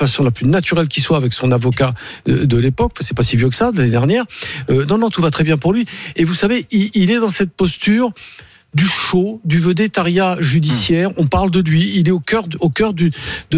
façon la plus naturelle qui soit avec son avocat de l'époque. C'est pas si vieux que ça, de l'année dernière. Non, tout va très bien pour lui. Et vous savez, il est dans cette posture du show, du vedettariat judiciaire. On parle de lui. Il est au cœur du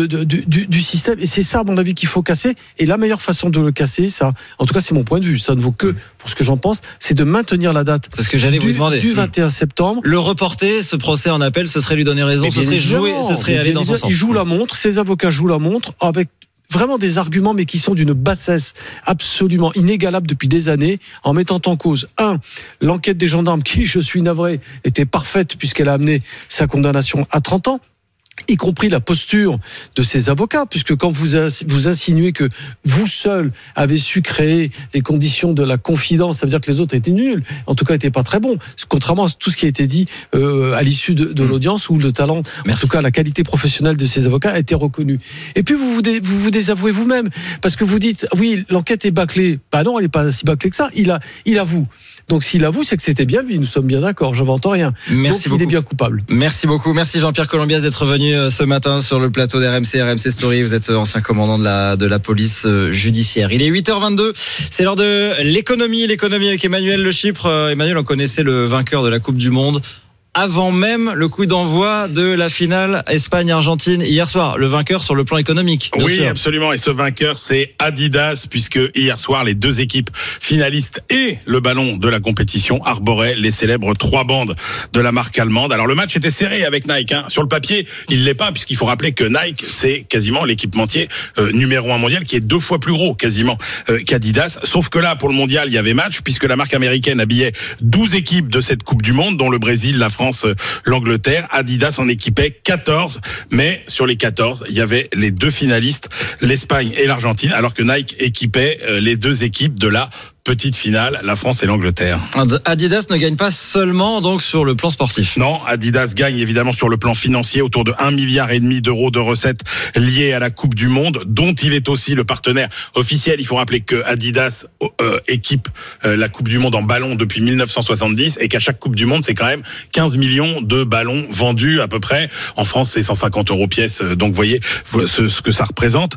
système. Et c'est ça, à mon avis, qu'il faut casser. Et la meilleure façon de le casser, ça, en tout cas, c'est mon point de vue. Ça ne vaut que pour ce que j'en pense, c'est de maintenir la date. Parce que j'allais vous demander. Du 21 septembre. Le reporter, ce procès en appel, ce serait lui donner raison, ce serait aller dans son sens. Il joue la montre. Ses avocats jouent la montre avec vraiment des arguments, mais qui sont d'une bassesse absolument inégalable depuis des années, en mettant en cause, l'enquête des gendarmes, qui, je suis navré, était parfaite puisqu'elle a amené sa condamnation à 30 ans, y compris la posture de ses avocats, puisque quand vous insinuez que vous seul avez su créer les conditions de la confidence, ça veut dire que les autres étaient nuls, en tout cas étaient pas très bons, contrairement à tout ce qui a été dit à l'issue de l'audience, où le talent, en tout cas la qualité professionnelle de ses avocats a été reconnue. Et puis vous désavouez vous-même, parce que vous dites, oui, l'enquête est bâclée. Bah non, elle est pas si bâclée que ça, il avoue. Donc s'il avoue, c'est que c'était bien lui, nous sommes bien d'accord, j'invente rien. Merci donc beaucoup. Il est bien coupable. Merci beaucoup, merci Jean-Pierre Colombias d'être venu ce matin sur le plateau d'RMC Story. Vous êtes ancien commandant de la police judiciaire. Il est 8h22, c'est l'heure de l'économie avec Emmanuel Le Chypre. Emmanuel, on connaissait le vainqueur de la Coupe du Monde avant même le coup d'envoi de la finale Espagne-Argentine hier soir. Le vainqueur sur le plan économique. Oui, sûr. Absolument. Et ce vainqueur, c'est Adidas, puisque hier soir, les deux équipes finalistes et le ballon de la compétition arboraient les célèbres 3 bandes de la marque allemande. Alors, le match était serré avec Nike. Sur le papier, il l'est pas, puisqu'il faut rappeler que Nike, c'est quasiment l'équipementier numéro 1 mondial, qui est 2 fois plus gros, quasiment, qu'Adidas. Sauf que là, pour le mondial, il y avait match, puisque la marque américaine habillait 12 équipes de cette Coupe du Monde, dont le Brésil, la France, l'Angleterre. Adidas en équipait 14, mais sur les 14, il y avait les 2 finalistes, l'Espagne et l'Argentine, alors que Nike équipait les 2 équipes de la petite finale, la France et l'Angleterre. Adidas ne gagne pas seulement donc sur le plan sportif. Non, Adidas gagne évidemment sur le plan financier, autour de 1,5 milliard d'euros de recettes liées à la Coupe du Monde, dont il est aussi le partenaire officiel. Il faut rappeler que Adidas équipe la Coupe du Monde en ballons depuis 1970 et qu'à chaque Coupe du Monde, c'est quand même 15 millions de ballons vendus à peu près. En France, c'est 150 € pièce. Donc, vous voyez ce que ça représente.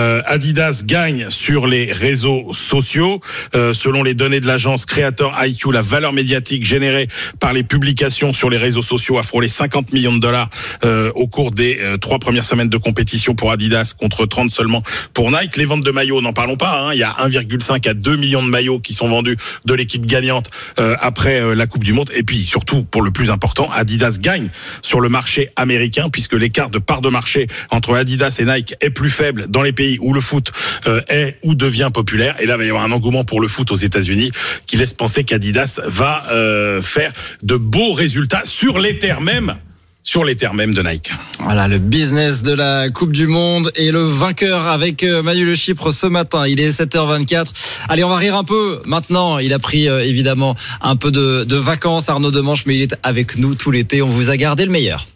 Adidas gagne sur les réseaux sociaux. Selon les données de l'agence Creator IQ, la valeur médiatique générée par les publications sur les réseaux sociaux a frôlé 50 millions de dollars au cours des 3 premières semaines de compétition pour Adidas, contre 30 seulement pour Nike. Les ventes de maillots, n'en parlons pas. Il y a 1,5 à 2 millions de maillots qui sont vendus de l'équipe gagnante après la Coupe du Monde. Et puis surtout, pour le plus important, Adidas gagne sur le marché américain, puisque l'écart de part de marché entre Adidas et Nike est plus faible dans les pays où le foot est ou devient populaire. Et là, il va y avoir un engouement pour le foot aux États-Unis qui laisse penser qu'Adidas va faire de beaux résultats sur les terres mêmes de Nike. Voilà, le business de la Coupe du Monde et le vainqueur avec Emmanuel Le Chypre ce matin. Il est 7h24. Allez, on va rire un peu maintenant. Il a pris évidemment un peu de vacances, Arnaud Demanche, mais il est avec nous tout l'été. On vous a gardé le meilleur.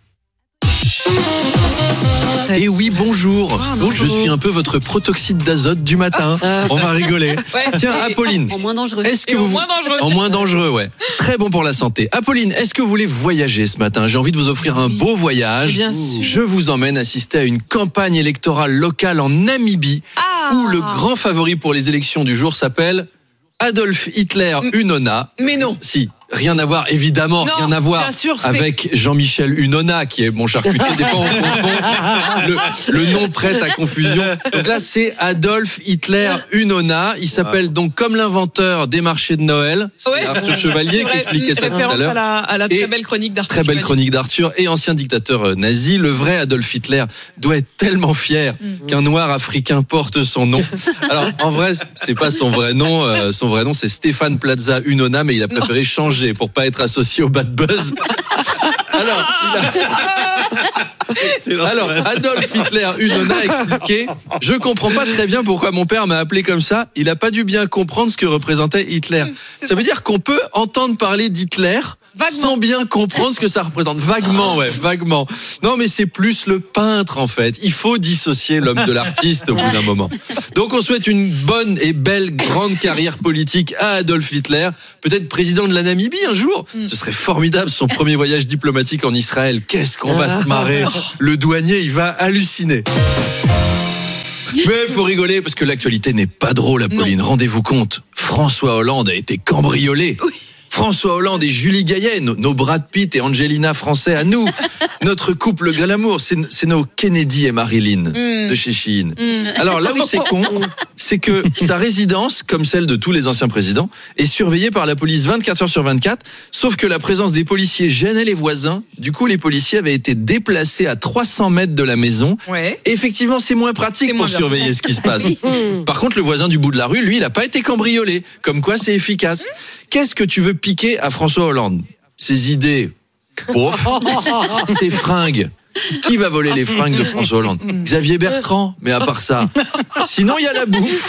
Et oui, bonjour. Je suis un peu votre protoxyde d'azote du matin. On va rigoler. Ouais. Tiens, Apolline. En moins dangereux. En moins dangereux, ouais. Très bon pour la santé. Apolline, est-ce que vous voulez voyager ce matin ? J'ai envie de vous offrir un beau voyage. Bien sûr. Je vous emmène assister à une campagne électorale locale en Namibie, où le grand favori pour les élections du jour s'appelle Adolf Hitler Unona. Mais non. Si. Rien à voir, évidemment, non, rien à voir bien sûr, avec Jean-Michel Unona, qui est mon charcutier. Des fois, on confond le nom prête à confusion. Donc là, c'est Adolf Hitler Unona. Il s'appelle donc comme l'inventeur des marchés de Noël. C'est Arthur Chevalier qui expliquait ça tout à l'heure. À la très belle chronique d'Arthur. Très belle chronique d'Arthur et ancien dictateur nazi. Le vrai Adolf Hitler doit être tellement fier qu'un noir africain porte son nom. Alors, en vrai, c'est pas son vrai nom. Son vrai nom, c'est Stéphane Plaza Unona, mais il a préféré changer pour pas être associé au bad buzz. Alors, Adolf Hitler Unona a expliqué: je comprends pas très bien pourquoi mon père m'a appelé comme ça. Il a pas dû bien comprendre ce que représentait Hitler. Ça veut dire qu'on peut entendre parler d'Hitler sans bien comprendre ce que ça représente. Vaguement, vaguement. Non, mais c'est plus le peintre, en fait. Il faut dissocier l'homme de l'artiste au bout d'un moment. Donc, on souhaite une bonne et belle grande carrière politique à Adolf Hitler. Peut-être président de la Namibie un jour. Ce serait formidable, son premier voyage diplomatique en Israël. Qu'est-ce qu'on va se marrer. Le douanier, il va halluciner. Mais faut rigoler parce que l'actualité n'est pas drôle, Apolline. Rendez-vous compte, François Hollande a été cambriolé. Oui. François Hollande et Julie Gaillet, nos Brad Pitt et Angelina français à nous. Notre couple glamour, c'est nos Kennedy et Marilyn de chez Shein. Alors là où c'est con, c'est que sa résidence, comme celle de tous les anciens présidents, est surveillée par la police 24 heures sur 24, sauf que la présence des policiers gênait les voisins. Du coup, les policiers avaient été déplacés à 300 mètres de la maison. Ouais. Et effectivement, c'est moins pratique pour surveiller ce qui se passe. Par contre, le voisin du bout de la rue, lui, il n'a pas été cambriolé. Comme quoi, c'est efficace. Qu'est-ce que tu veux piquer à François Hollande? Ses idées, bof. Ses fringues. Qui va voler les fringues de François Hollande? Xavier Bertrand. Mais à part ça, sinon il y a la bouffe.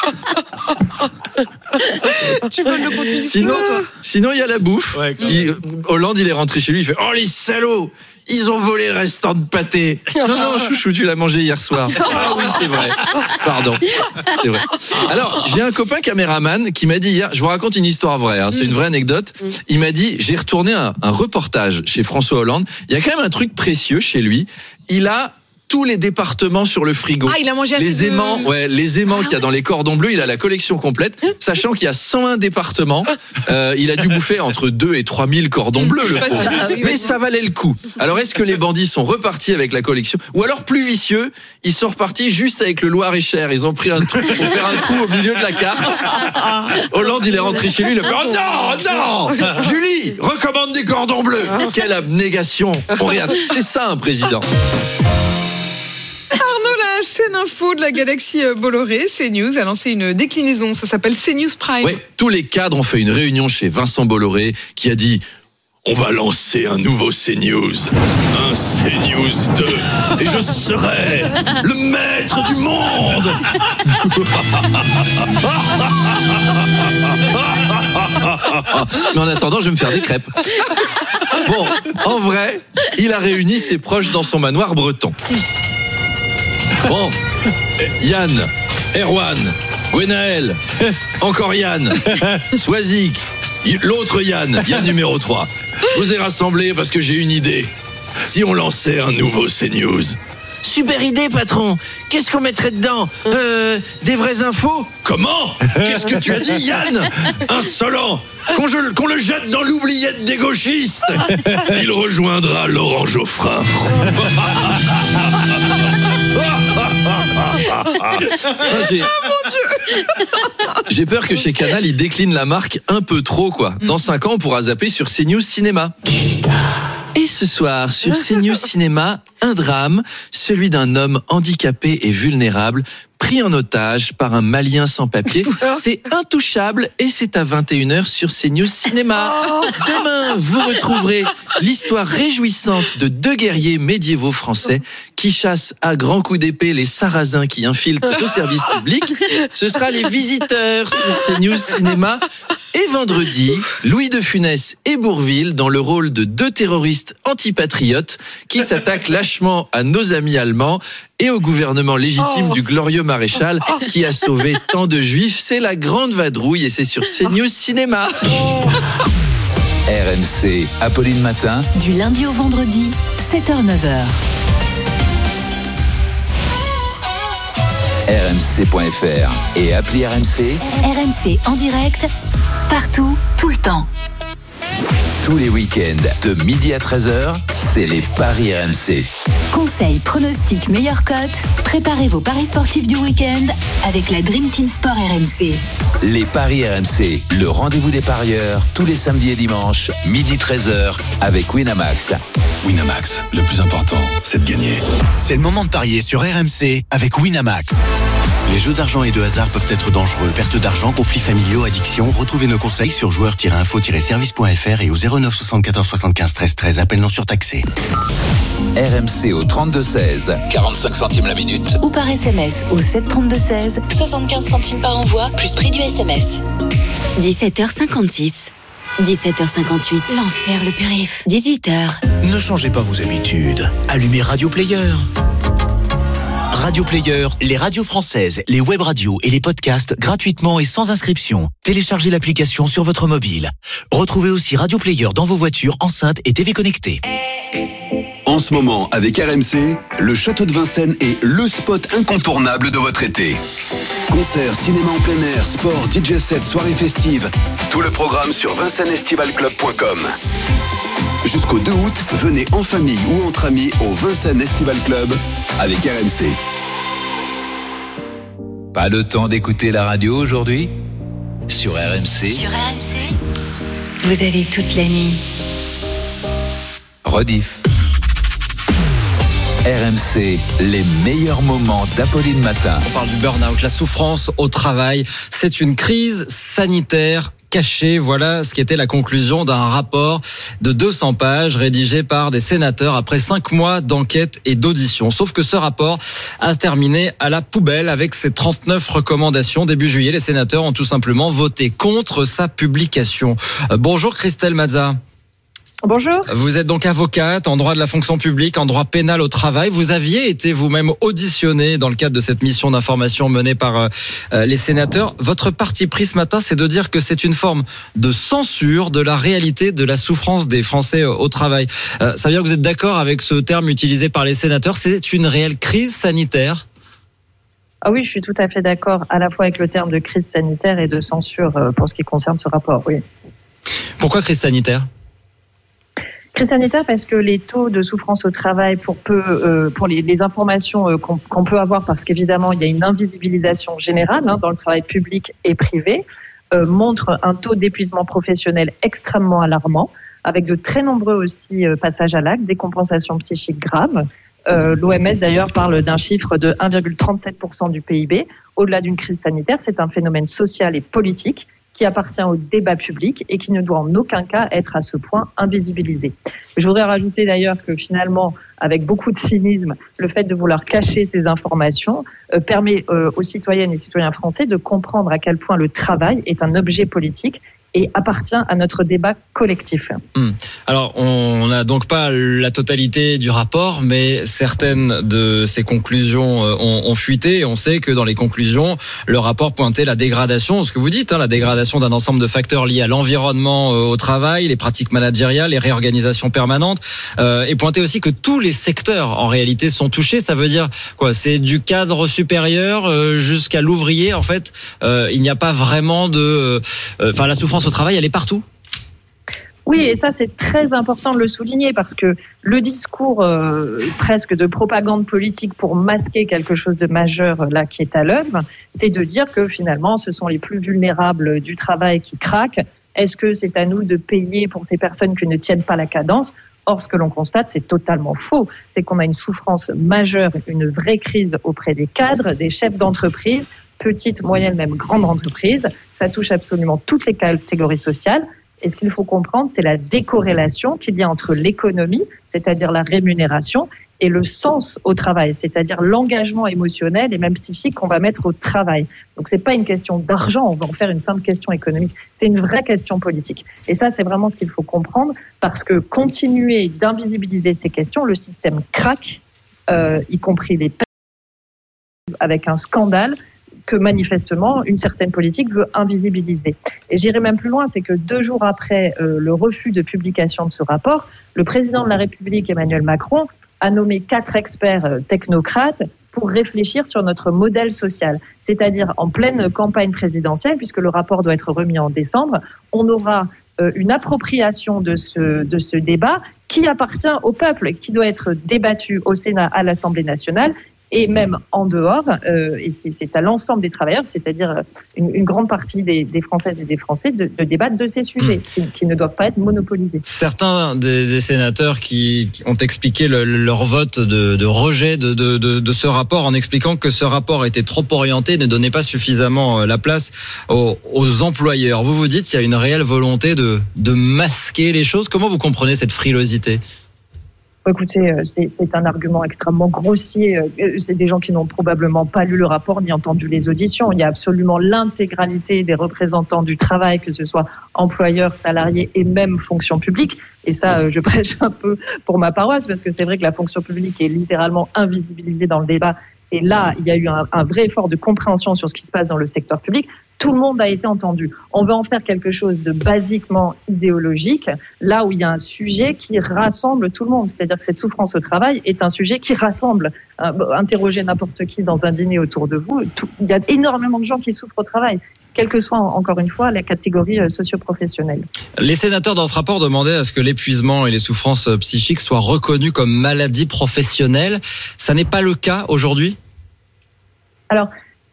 Tu veux le contenu? Sinon il y a la bouffe. Ouais, Hollande, il est rentré chez lui, il fait: oh les salauds, ils ont volé le restant de pâté. Non, chouchou, tu l'as mangé hier soir. Ah oui, c'est vrai. Pardon. C'est vrai. Alors, j'ai un copain caméraman qui m'a dit hier, je vous raconte une histoire vraie, hein, c'est une vraie anecdote. Il m'a dit, j'ai retourné un reportage chez François Hollande. Il y a quand même un truc précieux chez lui. Il a tous les départements sur le frigo. Ah, il a mangé les aimants, les aimants qu'il y a dans les cordons bleus, il a la collection complète, sachant qu'il y a 101 départements. Il a dû bouffer entre 2 et 3 000 cordons bleus, le pauvre. Mais ça valait le coup. Alors, est-ce que les bandits sont repartis avec la collection? Ou alors, plus vicieux, ils sont repartis juste avec le Loir-et-Cher. Ils ont pris un trou pour faire un trou au milieu de la carte. Hollande, il est rentré chez lui, il a fait: oh non, Julie, recommande des cordons bleus. Quelle abnégation. Regarde, c'est ça un président. Arnaud, la chaîne info de la galaxie Bolloré, CNews, a lancé une déclinaison. Ça s'appelle CNews Prime. Oui, tous les cadres ont fait une réunion chez Vincent Bolloré qui a dit: on va lancer un nouveau CNews. Un CNews 2. Et je serai le maître du monde. Mais en attendant, je vais me faire des crêpes. Bon, en vrai, il a réuni ses proches dans son manoir breton. Bon, Yann, Erwan, Gwenaël, encore Yann, Swazik, l'autre Yann numéro 3. Je vous ai rassemblés parce que j'ai une idée. Si on lançait un nouveau CNews. Super idée, patron. Qu'est-ce qu'on mettrait dedans? Des vraies infos? Comment? Qu'est-ce que tu as dit, Yann? Insolent. Qu'on le jette dans l'oubliette des gauchistes. Il rejoindra Laurent Geoffrin. J'ai peur que chez Canal, ils déclinent la marque un peu trop, quoi. Dans 5 ans, on pourra zapper sur CNews Cinéma. Et ce soir, sur CNews Cinéma, un drame, celui d'un homme handicapé et vulnérable, pris en otage par un Malien sans papier. C'est Intouchable et c'est à 21h sur CNews Cinéma. Demain, vous retrouverez l'histoire réjouissante de 2 guerriers médiévaux français qui chassent à grands coups d'épée les sarrasins qui infiltrent au service public. Ce sera Les Visiteurs sur CNews Cinéma. Et vendredi, Louis de Funès et Bourvil dans le rôle de 2 terroristes antipatriotes qui s'attaquent lâchement à nos amis allemands et au gouvernement légitime du glorieux maréchal qui a sauvé tant de juifs. C'est la grande vadrouille et c'est sur CNews Cinéma. RMC, Apolline Matin. Du lundi au vendredi, 7h-9h. RMC.fr et appli RMC. RMC en direct, partout, tout le temps. Tous les week-ends, de midi à 13h, c'est les paris RMC. Conseils, pronostics, meilleures cotes. Préparez vos paris sportifs du week-end avec la Dream Team Sport RMC. Les paris RMC, le rendez-vous des parieurs, tous les samedis et dimanches, midi 13h, avec Winamax. Winamax, le plus important, c'est de gagner. C'est le moment de parier sur RMC avec Winamax. Les jeux d'argent et de hasard peuvent être dangereux. Perte d'argent, conflits familiaux, addiction. Retrouvez nos conseils sur joueurs-info-service.fr et au 09 74 75 13 13. Appel non surtaxé. RMC au 32-16, 45 centimes la minute. Ou par SMS au 732-16, 75 centimes par envoi, plus prix du SMS. 17h56. 17h58. L'enfer, le périph'. 18h. Ne changez pas vos habitudes. Allumez Radio Player. Radio Player, les radios françaises, les web radios et les podcasts gratuitement et sans inscription. Téléchargez l'application sur votre mobile. Retrouvez aussi Radio Player dans vos voitures, enceintes et TV connectées. En ce moment, avec RMC, le Château de Vincennes est le spot incontournable de votre été. Concerts, cinéma en plein air, sport, DJ set, soirées festives. Tout le programme sur vincennesestivalclub.com. Jusqu'au 2 août, venez en famille ou entre amis au Vincennes Estival Club avec RMC. Pas le temps d'écouter la radio aujourd'hui ? Sur RMC. Sur RMC, vous avez toute la nuit. Rediff. RMC, les meilleurs moments d'Apolline Matin. On parle du burn-out, la souffrance au travail. C'est une crise sanitaire cachée. Voilà ce qui était la conclusion d'un rapport de 200 pages rédigé par des sénateurs après 5 mois d'enquête et d'audition. Sauf que ce rapport a terminé à la poubelle avec ses 39 recommandations. Début juillet, les sénateurs ont tout simplement voté contre sa publication. Bonjour Christelle Mazza. Bonjour. Vous êtes donc avocate en droit de la fonction publique, en droit pénal au travail. Vous aviez été vous-même auditionnée dans le cadre de cette mission d'information menée par les sénateurs. Votre parti pris ce matin, c'est de dire que c'est une forme de censure de la réalité de la souffrance des Français au travail. Ça veut dire que vous êtes d'accord avec ce terme utilisé par les sénateurs. C'est une réelle crise sanitaire ? Ah oui, je suis tout à fait d'accord, à la fois avec le terme de crise sanitaire et de censure pour ce qui concerne ce rapport, oui. Pourquoi crise sanitaire ? Crise sanitaire parce que les taux de souffrance au travail pour les informations qu'on peut avoir, parce qu'évidemment il y a une invisibilisation générale dans le travail public et privé, montrent un taux d'épuisement professionnel extrêmement alarmant, avec de très nombreux aussi passages à l'acte, des compensations psychiques graves. L'OMS d'ailleurs parle d'un chiffre de 1,37% du PIB. Au-delà d'une crise sanitaire, c'est un phénomène social et politique qui appartient au débat public et qui ne doit en aucun cas être à ce point invisibilisé. Je voudrais rajouter d'ailleurs que finalement, avec beaucoup de cynisme, le fait de vouloir cacher ces informations permet aux citoyennes et citoyens français de comprendre à quel point le travail est un objet politique et appartient à notre débat collectif. Alors, on n'a donc pas la totalité du rapport, mais certaines de ces conclusions ont fuité. Et on sait que dans les conclusions, le rapport pointait la dégradation, ce que vous dites, la dégradation d'un ensemble de facteurs liés à l'environnement au travail, les pratiques managériales, les réorganisations permanentes, et pointait aussi que tous les secteurs, en réalité, sont touchés. Ça veut dire quoi ? C'est du cadre supérieur jusqu'à l'ouvrier. En fait, il n'y a pas vraiment de... la souffrance au travail, elle est partout. Oui, et ça c'est très important de le souligner parce que le discours presque de propagande politique pour masquer quelque chose de majeur là qui est à l'œuvre, c'est de dire que finalement ce sont les plus vulnérables du travail qui craquent. Est-ce que c'est à nous de payer pour ces personnes qui ne tiennent pas la cadence ? Or, ce que l'on constate, c'est totalement faux. C'est qu'on a une souffrance majeure, une vraie crise auprès des cadres, des chefs d'entreprise, petites, moyennes, même grandes entreprises. Ça touche absolument toutes les catégories sociales. Et ce qu'il faut comprendre, c'est la décorrélation qu'il y a entre l'économie, c'est-à-dire la rémunération, et le sens au travail, c'est-à-dire l'engagement émotionnel et même psychique qu'on va mettre au travail. Donc c'est pas une question d'argent, on va en faire une simple question économique, c'est une vraie question politique. Et ça, c'est vraiment ce qu'il faut comprendre, parce que continuer d'invisibiliser ces questions, le système craque, y compris les personnes, avec un scandale que manifestement une certaine politique veut invisibiliser. Et j'irai même plus loin, c'est que 2 jours après le refus de publication de ce rapport, le président de la République, Emmanuel Macron, a nommé 4 experts technocrates pour réfléchir sur notre modèle social. C'est-à-dire en pleine campagne présidentielle, puisque le rapport doit être remis en décembre, on aura une appropriation de ce débat qui appartient au peuple, qui doit être débattu au Sénat, à l'Assemblée nationale, et même en dehors, et c'est à l'ensemble des travailleurs, c'est-à-dire une grande partie des Françaises et des Français, de débattre de ces sujets qui ne doivent pas être monopolisés. Certains des sénateurs qui ont expliqué leur vote de rejet de ce rapport en expliquant que ce rapport était trop orienté, ne donnait pas suffisamment la place aux employeurs. Vous vous dites qu'il y a une réelle volonté de masquer les choses. Comment vous comprenez cette frilosité ? Écoutez, c'est un argument extrêmement grossier. C'est des gens qui n'ont probablement pas lu le rapport ni entendu les auditions. Il y a absolument l'intégralité des représentants du travail, que ce soit employeurs, salariés et même fonction publique. Et ça, je prêche un peu pour ma paroisse, parce que c'est vrai que la fonction publique est littéralement invisibilisée dans le débat Et là, il y a eu un vrai effort de compréhension sur ce qui se passe dans le secteur public. Tout le monde a été entendu. On veut en faire quelque chose de basiquement idéologique, là où il y a un sujet qui rassemble tout le monde. C'est-à-dire que cette souffrance au travail est un sujet qui rassemble. Interrogez n'importe qui dans un dîner autour de vous. Il y a énormément de gens qui souffrent au travail, quelle que soit, encore une fois, la catégorie socio-professionnelle. Les sénateurs, dans ce rapport, demandaient à ce que l'épuisement et les souffrances psychiques soient reconnus comme maladies professionnelles. Ça n'est pas le cas aujourd'hui ? Alors,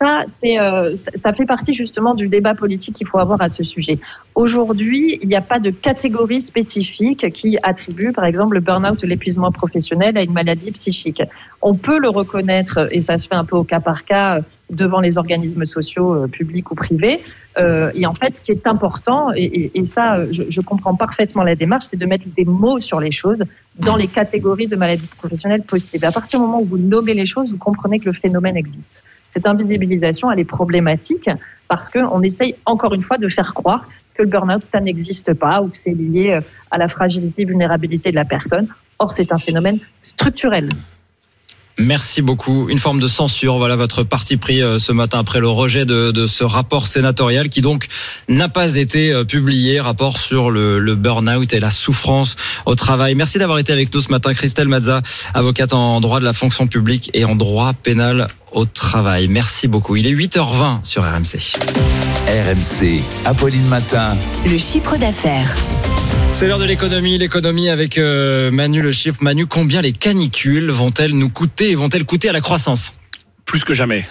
ça fait partie justement du débat politique qu'il faut avoir à ce sujet. Aujourd'hui, il n'y a pas de catégorie spécifique qui attribue, par exemple, le burn-out ou l'épuisement professionnel à une maladie psychique. On peut le reconnaître, et ça se fait un peu au cas par cas, devant les organismes sociaux, publics ou privés. Et en fait, ce qui est important, et ça, je comprends parfaitement la démarche, c'est de mettre des mots sur les choses dans les catégories de maladies professionnelles possibles. À partir du moment où vous nommez les choses, vous comprenez que le phénomène existe. Cette invisibilisation, elle est problématique parce qu'on essaye encore une fois de faire croire que le burn-out, ça n'existe pas ou que c'est lié à la fragilité, vulnérabilité de la personne. Or, c'est un phénomène structurel. Merci beaucoup. Une forme de censure, voilà votre parti pris ce matin après le rejet de ce rapport sénatorial qui donc n'a pas été publié, rapport sur le burn-out et la souffrance au travail. Merci d'avoir été avec nous ce matin, Christelle Mazza, avocate en droit de la fonction publique et en droit pénal au travail. Merci beaucoup. Il est 8h20 sur RMC. RMC, Apolline Matin. Le chiffre d'affaires. C'est l'heure de l'économie avec Manu le chiffre. Manu, combien les canicules vont-elles nous coûter et vont-elles coûter à la croissance ? Plus que jamais.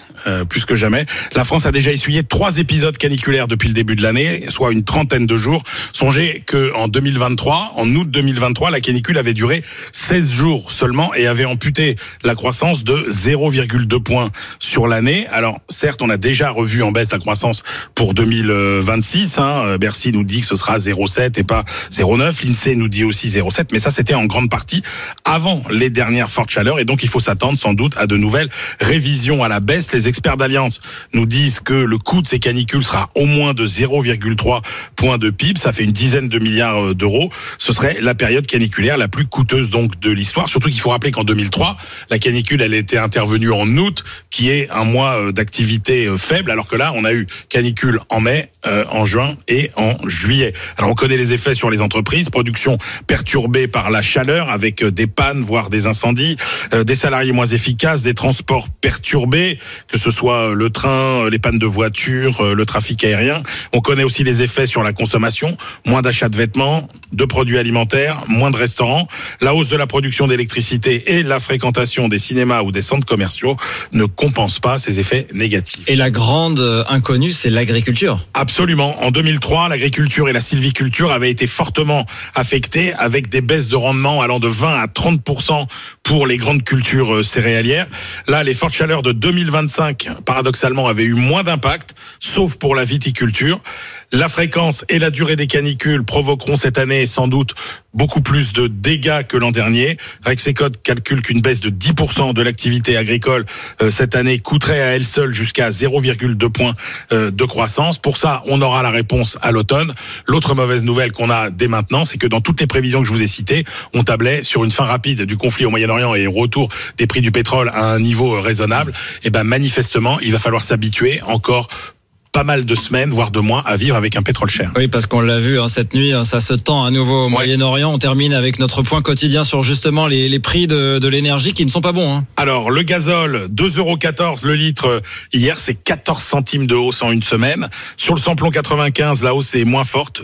La France a déjà essuyé 3 épisodes caniculaires depuis le début de l'année, soit une trentaine de jours. Songez que en août 2023, la canicule avait duré 16 jours seulement et avait amputé la croissance de 0,2 points sur l'année. Alors, certes, on a déjà revu en baisse la croissance pour 2026. Bercy nous dit que ce sera 0,7 et pas 0,9. L'INSEE nous dit aussi 0,7. Mais ça, c'était en grande partie avant les dernières fortes chaleurs. Et donc, il faut s'attendre sans doute à de nouvelles révisions à la baisse. Les experts d'Allianz nous disent que le coût de ces canicules sera au moins de 0,3 points de PIB. Ça fait une dizaine de milliards d'euros. Ce serait la période caniculaire la plus coûteuse donc de l'histoire. Surtout qu'il faut rappeler qu'en 2003, la canicule, elle était intervenue en août, qui est un mois d'activité faible, alors que là, on a eu canicule en mai, en juin et en juillet. Alors, on connaît les effets sur les entreprises. Production perturbée par la chaleur, avec des pannes, voire des incendies, des salariés moins efficaces, des transports perturbés, que ce soit le train, les pannes de voitures, le trafic aérien. On connaît aussi les effets sur la consommation, moins d'achats de vêtements, de produits alimentaires, moins de restaurants. La hausse de la production d'électricité et la fréquentation des cinémas ou des centres commerciaux ne compensent pas ces effets négatifs. Et la grande inconnue, c'est l'agriculture. Absolument. En 2003, l'agriculture et la sylviculture avaient été fortement affectées, avec des baisses de rendement allant de 20 à 30% pour les grandes cultures céréalières. Là, les fortes chaleurs de 2025, paradoxalement, avaient eu moins d'impact, sauf pour la viticulture. La fréquence et la durée des canicules provoqueront cette année sans doute beaucoup plus de dégâts que l'an dernier. Rexecode calcule qu'une baisse de 10% de l'activité agricole cette année coûterait à elle seule jusqu'à 0,2 points de croissance. Pour ça, on aura la réponse à l'automne. L'autre mauvaise nouvelle qu'on a dès maintenant, c'est que dans toutes les prévisions que je vous ai citées, on tablait sur une fin rapide du conflit au Moyen-Orient et retour des prix du pétrole à un niveau raisonnable. Et manifestement, il va falloir s'habituer encore pas mal de semaines, voire de mois, à vivre avec un pétrole cher. Oui, parce qu'on l'a vu cette nuit, ça se tend à nouveau au Moyen-Orient. On termine avec notre point quotidien sur justement les prix de l'énergie qui ne sont pas bons. Alors, le gazole, 2,14 € le litre. Hier, c'est 14 centimes de hausse en une semaine. Sur le samplon 95, la hausse est moins forte,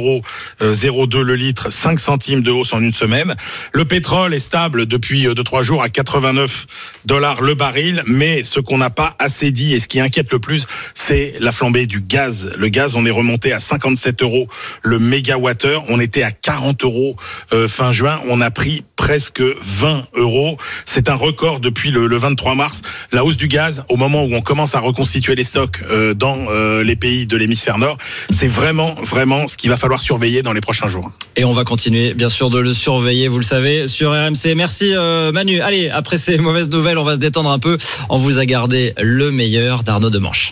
2,02 € le litre, 5 centimes de hausse en une semaine. Le pétrole est stable depuis 2-3 jours à $89 le baril. Mais ce qu'on n'a pas assez dit et ce qui inquiète le plus, c'est la flambée du gaz. Le gaz, on est remonté à 57 € le mégawattheure. On était à 40 € fin juin. On a pris presque 20 €. C'est un record depuis le 23 mars. La hausse du gaz, au moment où on commence à reconstituer les stocks dans les pays de l'hémisphère nord, c'est vraiment ce qu'il va falloir surveiller dans les prochains jours. Et on va continuer, bien sûr, de le surveiller, vous le savez, sur RMC. Merci Manu. Allez, après ces mauvaises nouvelles, on va se détendre un peu. On vous a gardé le meilleur d'Arnaud Demanche.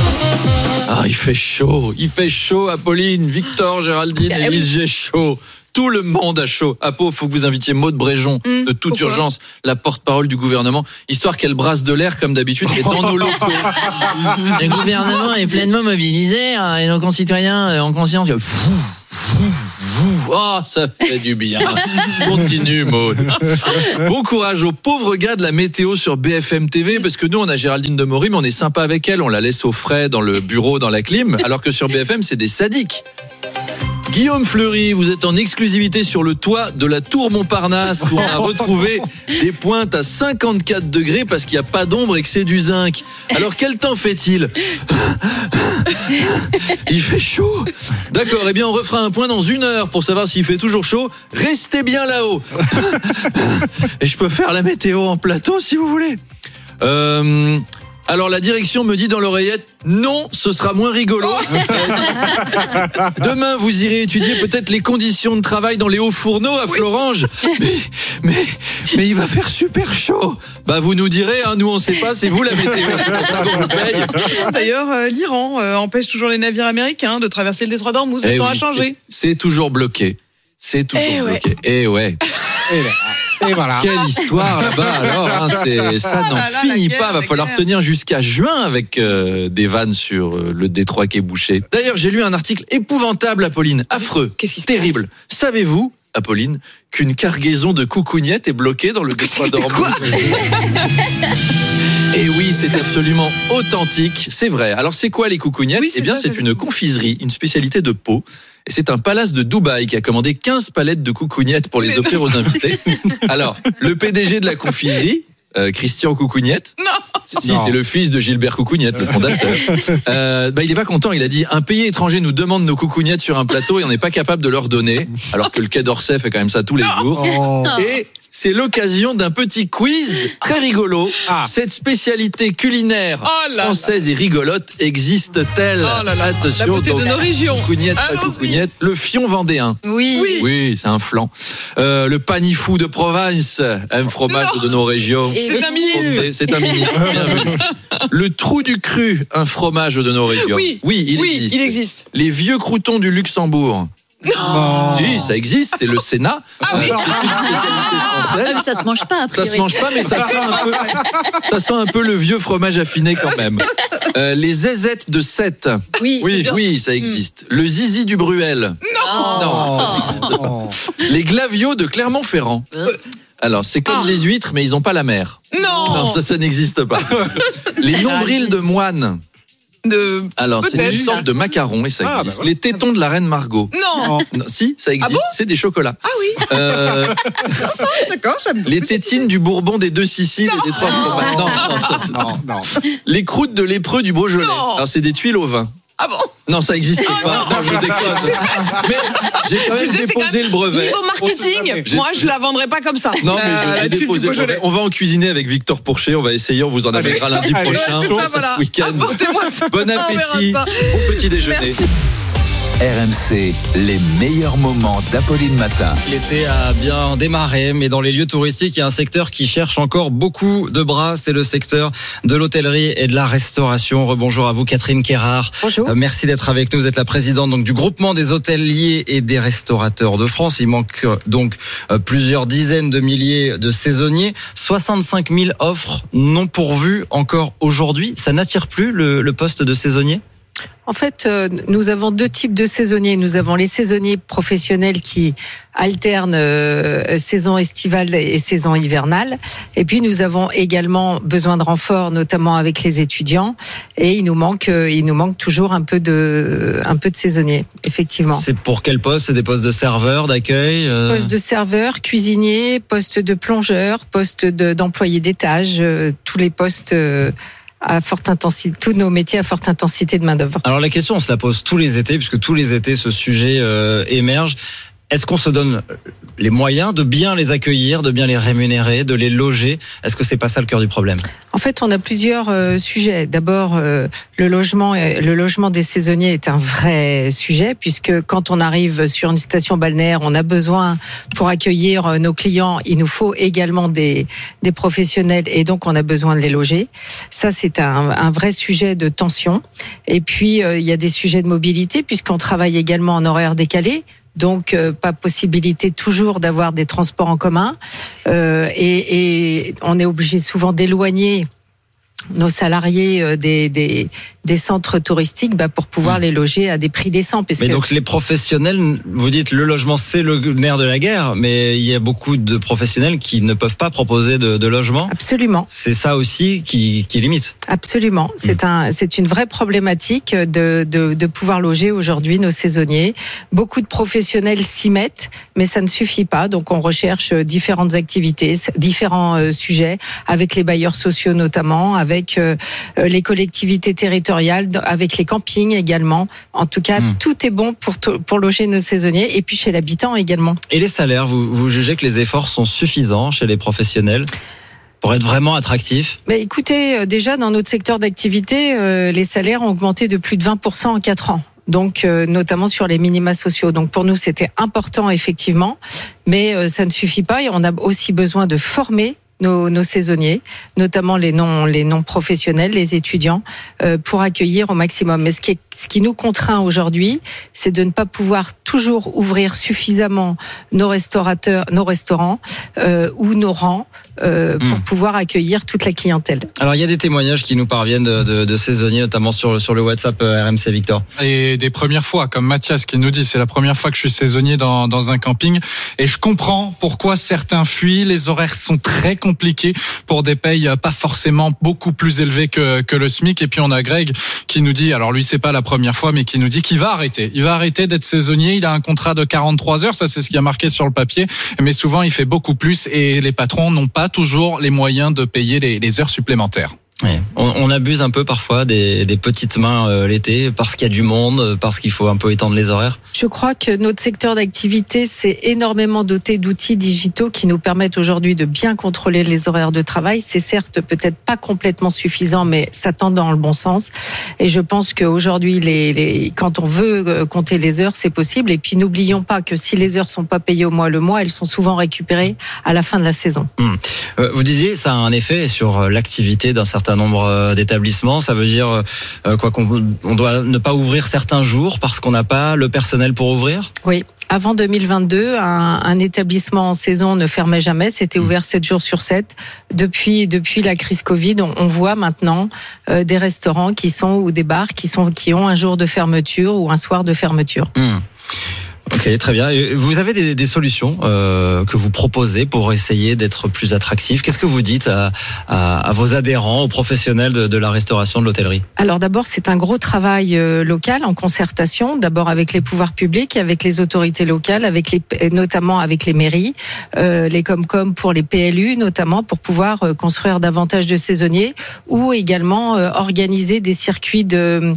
Ah, il fait chaud, Apolline, Victor, Géraldine, Élise, j'ai chaud. Tout le monde a chaud. À Pau, faut que vous invitiez Maude Bréjon de toute urgence, la porte-parole du gouvernement, histoire qu'elle brasse de l'air comme d'habitude et dans nos locaux. Le gouvernement est pleinement mobilisé et nos concitoyens ont conscience que... Oh, ça fait du bien. Continue, Maud. Bon courage aux pauvres gars de la météo sur BFM TV, parce que nous, on a Géraldine Demory, mais on est sympa avec elle. On la laisse au frais dans le bureau, dans la clim, alors que sur BFM, c'est des sadiques. Guillaume Fleury, vous êtes en exclusivité sur le toit de la tour Montparnasse où on a retrouvé des pointes à 54 degrés parce qu'il n'y a pas d'ombre et que c'est du zinc. Alors quel temps fait-il ? Il fait chaud. D'accord, eh bien on refera un point dans 1 heure pour savoir s'il fait toujours chaud. Restez bien là-haut. Et je peux faire la météo en plateau si vous voulez. Alors la direction me dit dans l'oreillette, non, ce sera moins rigolo. Demain, vous irez étudier peut-être les conditions de travail dans les hauts fourneaux à Florange. Mais il va faire super chaud. Bah vous nous direz, nous on sait pas, c'est vous la météo. C'est pour ça qu'on vous paye. D'ailleurs, l'Iran empêche toujours les navires américains de traverser le détroit d'Ormuz. Le temps a changé. C'est toujours bloqué. C'est toujours bloqué. Et ouais. Et voilà. Quelle histoire là-bas alors, ça n'en finit pas, va falloir tenir jusqu'à juin avec des vannes sur le détroit qui est bouché. D'ailleurs, j'ai lu un article épouvantable, Apolline, affreux, terrible. Savez-vous, Apolline, qu'une cargaison de coucougnettes est bloquée dans le détroit d'Ormuz? Et oui, c'est absolument authentique, c'est vrai. Alors c'est quoi les coucougnettes ? Eh bien, c'est une confiserie, une spécialité de Pau. Et c'est un palace de Dubaï qui a commandé 15 palettes de coucougnettes pour les offrir aux invités. Alors, le PDG de la confiserie, Christian Coucougnette. Non. C'est le fils de Gilbert Coucougnette, le fondateur. Il est pas content. Il a dit, un pays étranger nous demande nos coucougnettes sur un plateau et on n'est pas capable de leur donner. Alors que le Quai d'Orsay fait quand même ça tous les jours. Et c'est l'occasion d'un petit quiz très rigolo. Cette spécialité culinaire française et rigolote existe-t-elle? Attention, la beauté de nos régions. Coucougnette, le fion vendéen. Oui, c'est un flan. Le panifou de Provence, un fromage de nos régions. C'est un ministre. C'est un ministre. Le trou du cru, un fromage de nos régions. Oui, il existe. Les vieux croûtons du Luxembourg. Si, ça existe, c'est le Sénat. C'est une spécialité française. Ça se mange pas, a priori. Ça se mange pas, mais ça sent un peu le vieux fromage affiné quand même. Les zézettes de Sète. Oui, ça existe. Le zizi du Bruel. Non. Les glaviots de Clermont-Ferrand. Alors, c'est comme des huîtres, mais ils n'ont pas la mer. Non, ça n'existe pas. Les nombrils de moine. Alors, c'est une sorte de macaron et ça existe. Les tétons de la reine Margot. Non, si, ça existe. C'est des chocolats. D'accord, j'aime. Les tétines du Bourbon des 2 Siciles et des 3 fromages. Non. Les croûtes de lépreux du Beaujolais. Alors, c'est des tuiles au vin. Ah bon? Non, ça n'existe pas. Non, je déconne. Mais j'ai quand même déposé le brevet. Niveau marketing, moi je la vendrais pas comme ça. Non, mais j'ai déposé le brevet. On va en cuisiner avec Victor Pourchet. On va essayer. On vous en amènera lundi prochain. Ce week-end. Bon appétit. Bon petit déjeuner. Merci. RMC, les meilleurs moments d'Apolline Matin. L'été a bien démarré, mais dans les lieux touristiques, il y a un secteur qui cherche encore beaucoup de bras. C'est le secteur de l'hôtellerie et de la restauration. Rebonjour à vous, Catherine Kérard. Bonjour. Merci d'être avec nous. Vous êtes la présidente donc, du groupement des hôteliers et des restaurateurs de France. Il manque donc plusieurs dizaines de milliers de saisonniers. 65 000 offres non pourvues encore aujourd'hui. Ça n'attire plus le poste de saisonnier ? En fait, nous avons 2 types de saisonniers. Nous avons les saisonniers professionnels qui alternent saison estivale et saison hivernale. Et puis, nous avons également besoin de renforts, notamment avec les étudiants. Et il nous manque toujours un peu de saisonniers, effectivement. C'est pour quel poste? C'est des postes de serveur, d'accueil? Poste de serveur, cuisinier, poste de plongeur, poste d'employé d'étage, tous les postes à forte intensité, tous nos métiers à forte intensité de main-d'œuvre. Alors la question, on se la pose tous les étés, puisque tous les étés, ce sujet émerge. Est-ce qu'on se donne les moyens de bien les accueillir, de bien les rémunérer, de les loger? Est-ce que c'est pas ça le cœur du problème? En fait, on a plusieurs sujets. D'abord, le logement des saisonniers est un vrai sujet, puisque quand on arrive sur une station balnéaire, on a besoin, pour accueillir nos clients, il nous faut également des professionnels, et donc on a besoin de les loger. Ça, c'est un vrai sujet de tension. Et puis, il y a des sujets de mobilité, puisqu'on travaille également en horaire décalé. Donc, pas possibilité toujours d'avoir des transports en commun. Et on est obligé souvent d'éloigner nos salariés des centres touristiques pour pouvoir les loger à des prix décents. Mais donc les professionnels, vous dites le logement c'est le nerf de la guerre, mais il y a beaucoup de professionnels qui ne peuvent pas proposer de logement. Absolument. C'est ça aussi qui limite. Absolument. C'est une vraie problématique de pouvoir loger aujourd'hui nos saisonniers. Beaucoup de professionnels s'y mettent, mais ça ne suffit pas. Donc on recherche différentes activités, différents sujets, avec les bailleurs sociaux notamment, avec les collectivités territoriales, avec les campings également. En tout cas, tout est bon pour loger nos saisonniers et puis chez l'habitant également. Et les salaires, vous jugez que les efforts sont suffisants chez les professionnels pour être vraiment attractifs? Écoutez, déjà dans notre secteur d'activité, les salaires ont augmenté de plus de 20% en 4 ans. Donc, notamment sur les minima sociaux. Donc, pour nous, c'était important, effectivement. Mais ça ne suffit pas et on a aussi besoin de former nos saisonniers, notamment les non professionnels, les étudiants, pour accueillir au maximum. Mais ce qui nous contraint aujourd'hui, c'est de ne pas pouvoir toujours ouvrir suffisamment nos restaurants ou nos rangs pour pouvoir accueillir toute la clientèle. Alors il y a des témoignages qui nous parviennent de saisonniers, notamment sur le WhatsApp RMC, Victor. Et des premières fois, comme Mathias qui nous dit, c'est la première fois que je suis saisonnier dans un camping, et je comprends pourquoi certains fuient. Les horaires sont très compliqués pour des payes pas forcément beaucoup plus élevées que le SMIC. Et puis on a Greg qui nous dit, alors lui c'est pas la première fois, mais qui nous dit qu'il va arrêter. Il va arrêter d'être saisonnier. Il a un contrat de 43 heures, ça c'est ce qui a marqué sur le papier, mais souvent il fait beaucoup plus et les patrons n'ont pas toujours les moyens de payer les heures supplémentaires. Oui. On abuse un peu parfois des petites mains l'été parce qu'il y a du monde, parce qu'il faut un peu étendre les horaires. Je crois que notre secteur d'activité s'est énormément doté d'outils digitaux qui nous permettent aujourd'hui de bien contrôler les horaires de travail. C'est certes peut-être pas complètement suffisant, mais ça tend dans le bon sens. Et je pense qu'aujourd'hui, quand on veut compter les heures, c'est possible. Et puis n'oublions pas que si les heures sont pas payées au mois le mois, elles sont souvent récupérées à la fin de la saison. Vous disiez, ça a un effet sur l'activité d'un certain nombre d'établissements. Ça veut dire qu'on doit ne pas ouvrir certains jours parce qu'on n'a pas le personnel pour ouvrir? Oui. Avant 2022, un établissement en saison ne fermait jamais. C'était ouvert 7 jours sur 7. Depuis la crise Covid, on voit maintenant des restaurants ou des bars qui ont un jour de fermeture ou un soir de fermeture. Ok, très bien. Vous avez des solutions que vous proposez pour essayer d'être plus attractif. Qu'est-ce que vous dites à vos adhérents, aux professionnels de la restauration, de l'hôtellerie? Alors d'abord, c'est un gros travail local en concertation, d'abord avec les pouvoirs publics, avec les autorités locales, notamment avec les mairies, les Comcom pour les PLU, notamment pour pouvoir construire davantage de saisonniers ou également organiser des circuits de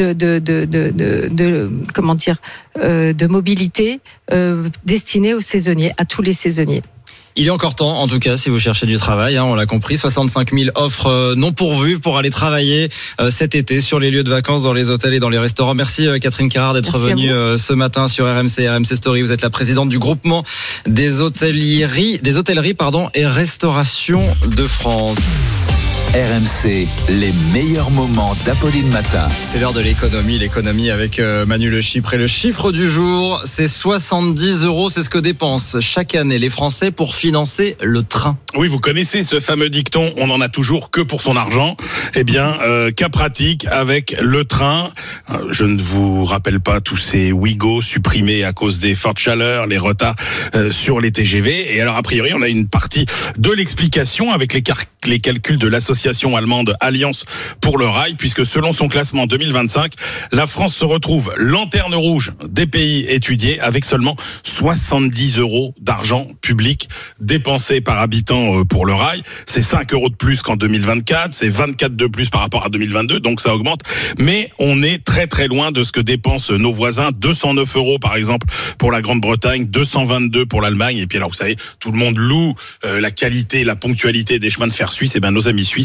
mobilité destinée aux saisonniers, à tous les saisonniers. Il est encore temps, en tout cas, si vous cherchez du travail, on l'a compris, 65 000 offres non pourvues pour aller travailler cet été sur les lieux de vacances, dans les hôtels et dans les restaurants. Merci Catherine Carrard d'être venue ce matin sur RMC Story. Vous êtes la présidente du groupement des hôtelleries et restaurations de France. RMC, les meilleurs moments d'Apolline Matin. C'est l'heure de l'économie avec Manu Le Chypre. Et le chiffre du jour, c'est 70 €. C'est ce que dépensent chaque année les Français pour financer le train. Oui, vous connaissez ce fameux dicton, on n'en a toujours que pour son argent. Eh bien, cas pratique avec le train. Je ne vous rappelle pas tous ces Ouigo supprimés à cause des fortes chaleurs, les retards sur les TGV. Et alors, a priori, on a une partie de l'explication avec les calculs de l'association allemande Alliance pour le rail, puisque selon son classement 2025, la France se retrouve lanterne rouge des pays étudiés avec seulement 70 € d'argent public dépensé par habitant pour le rail. C'est 5 € de plus qu'en 2024, c'est 24 de plus par rapport à 2022, donc ça augmente. Mais on est très très loin de ce que dépensent nos voisins. 209 € par exemple pour la Grande-Bretagne, 222 pour l'Allemagne. Et puis alors vous savez, tout le monde loue la qualité, la ponctualité des chemins de fer suisses. Et bien nos amis suisses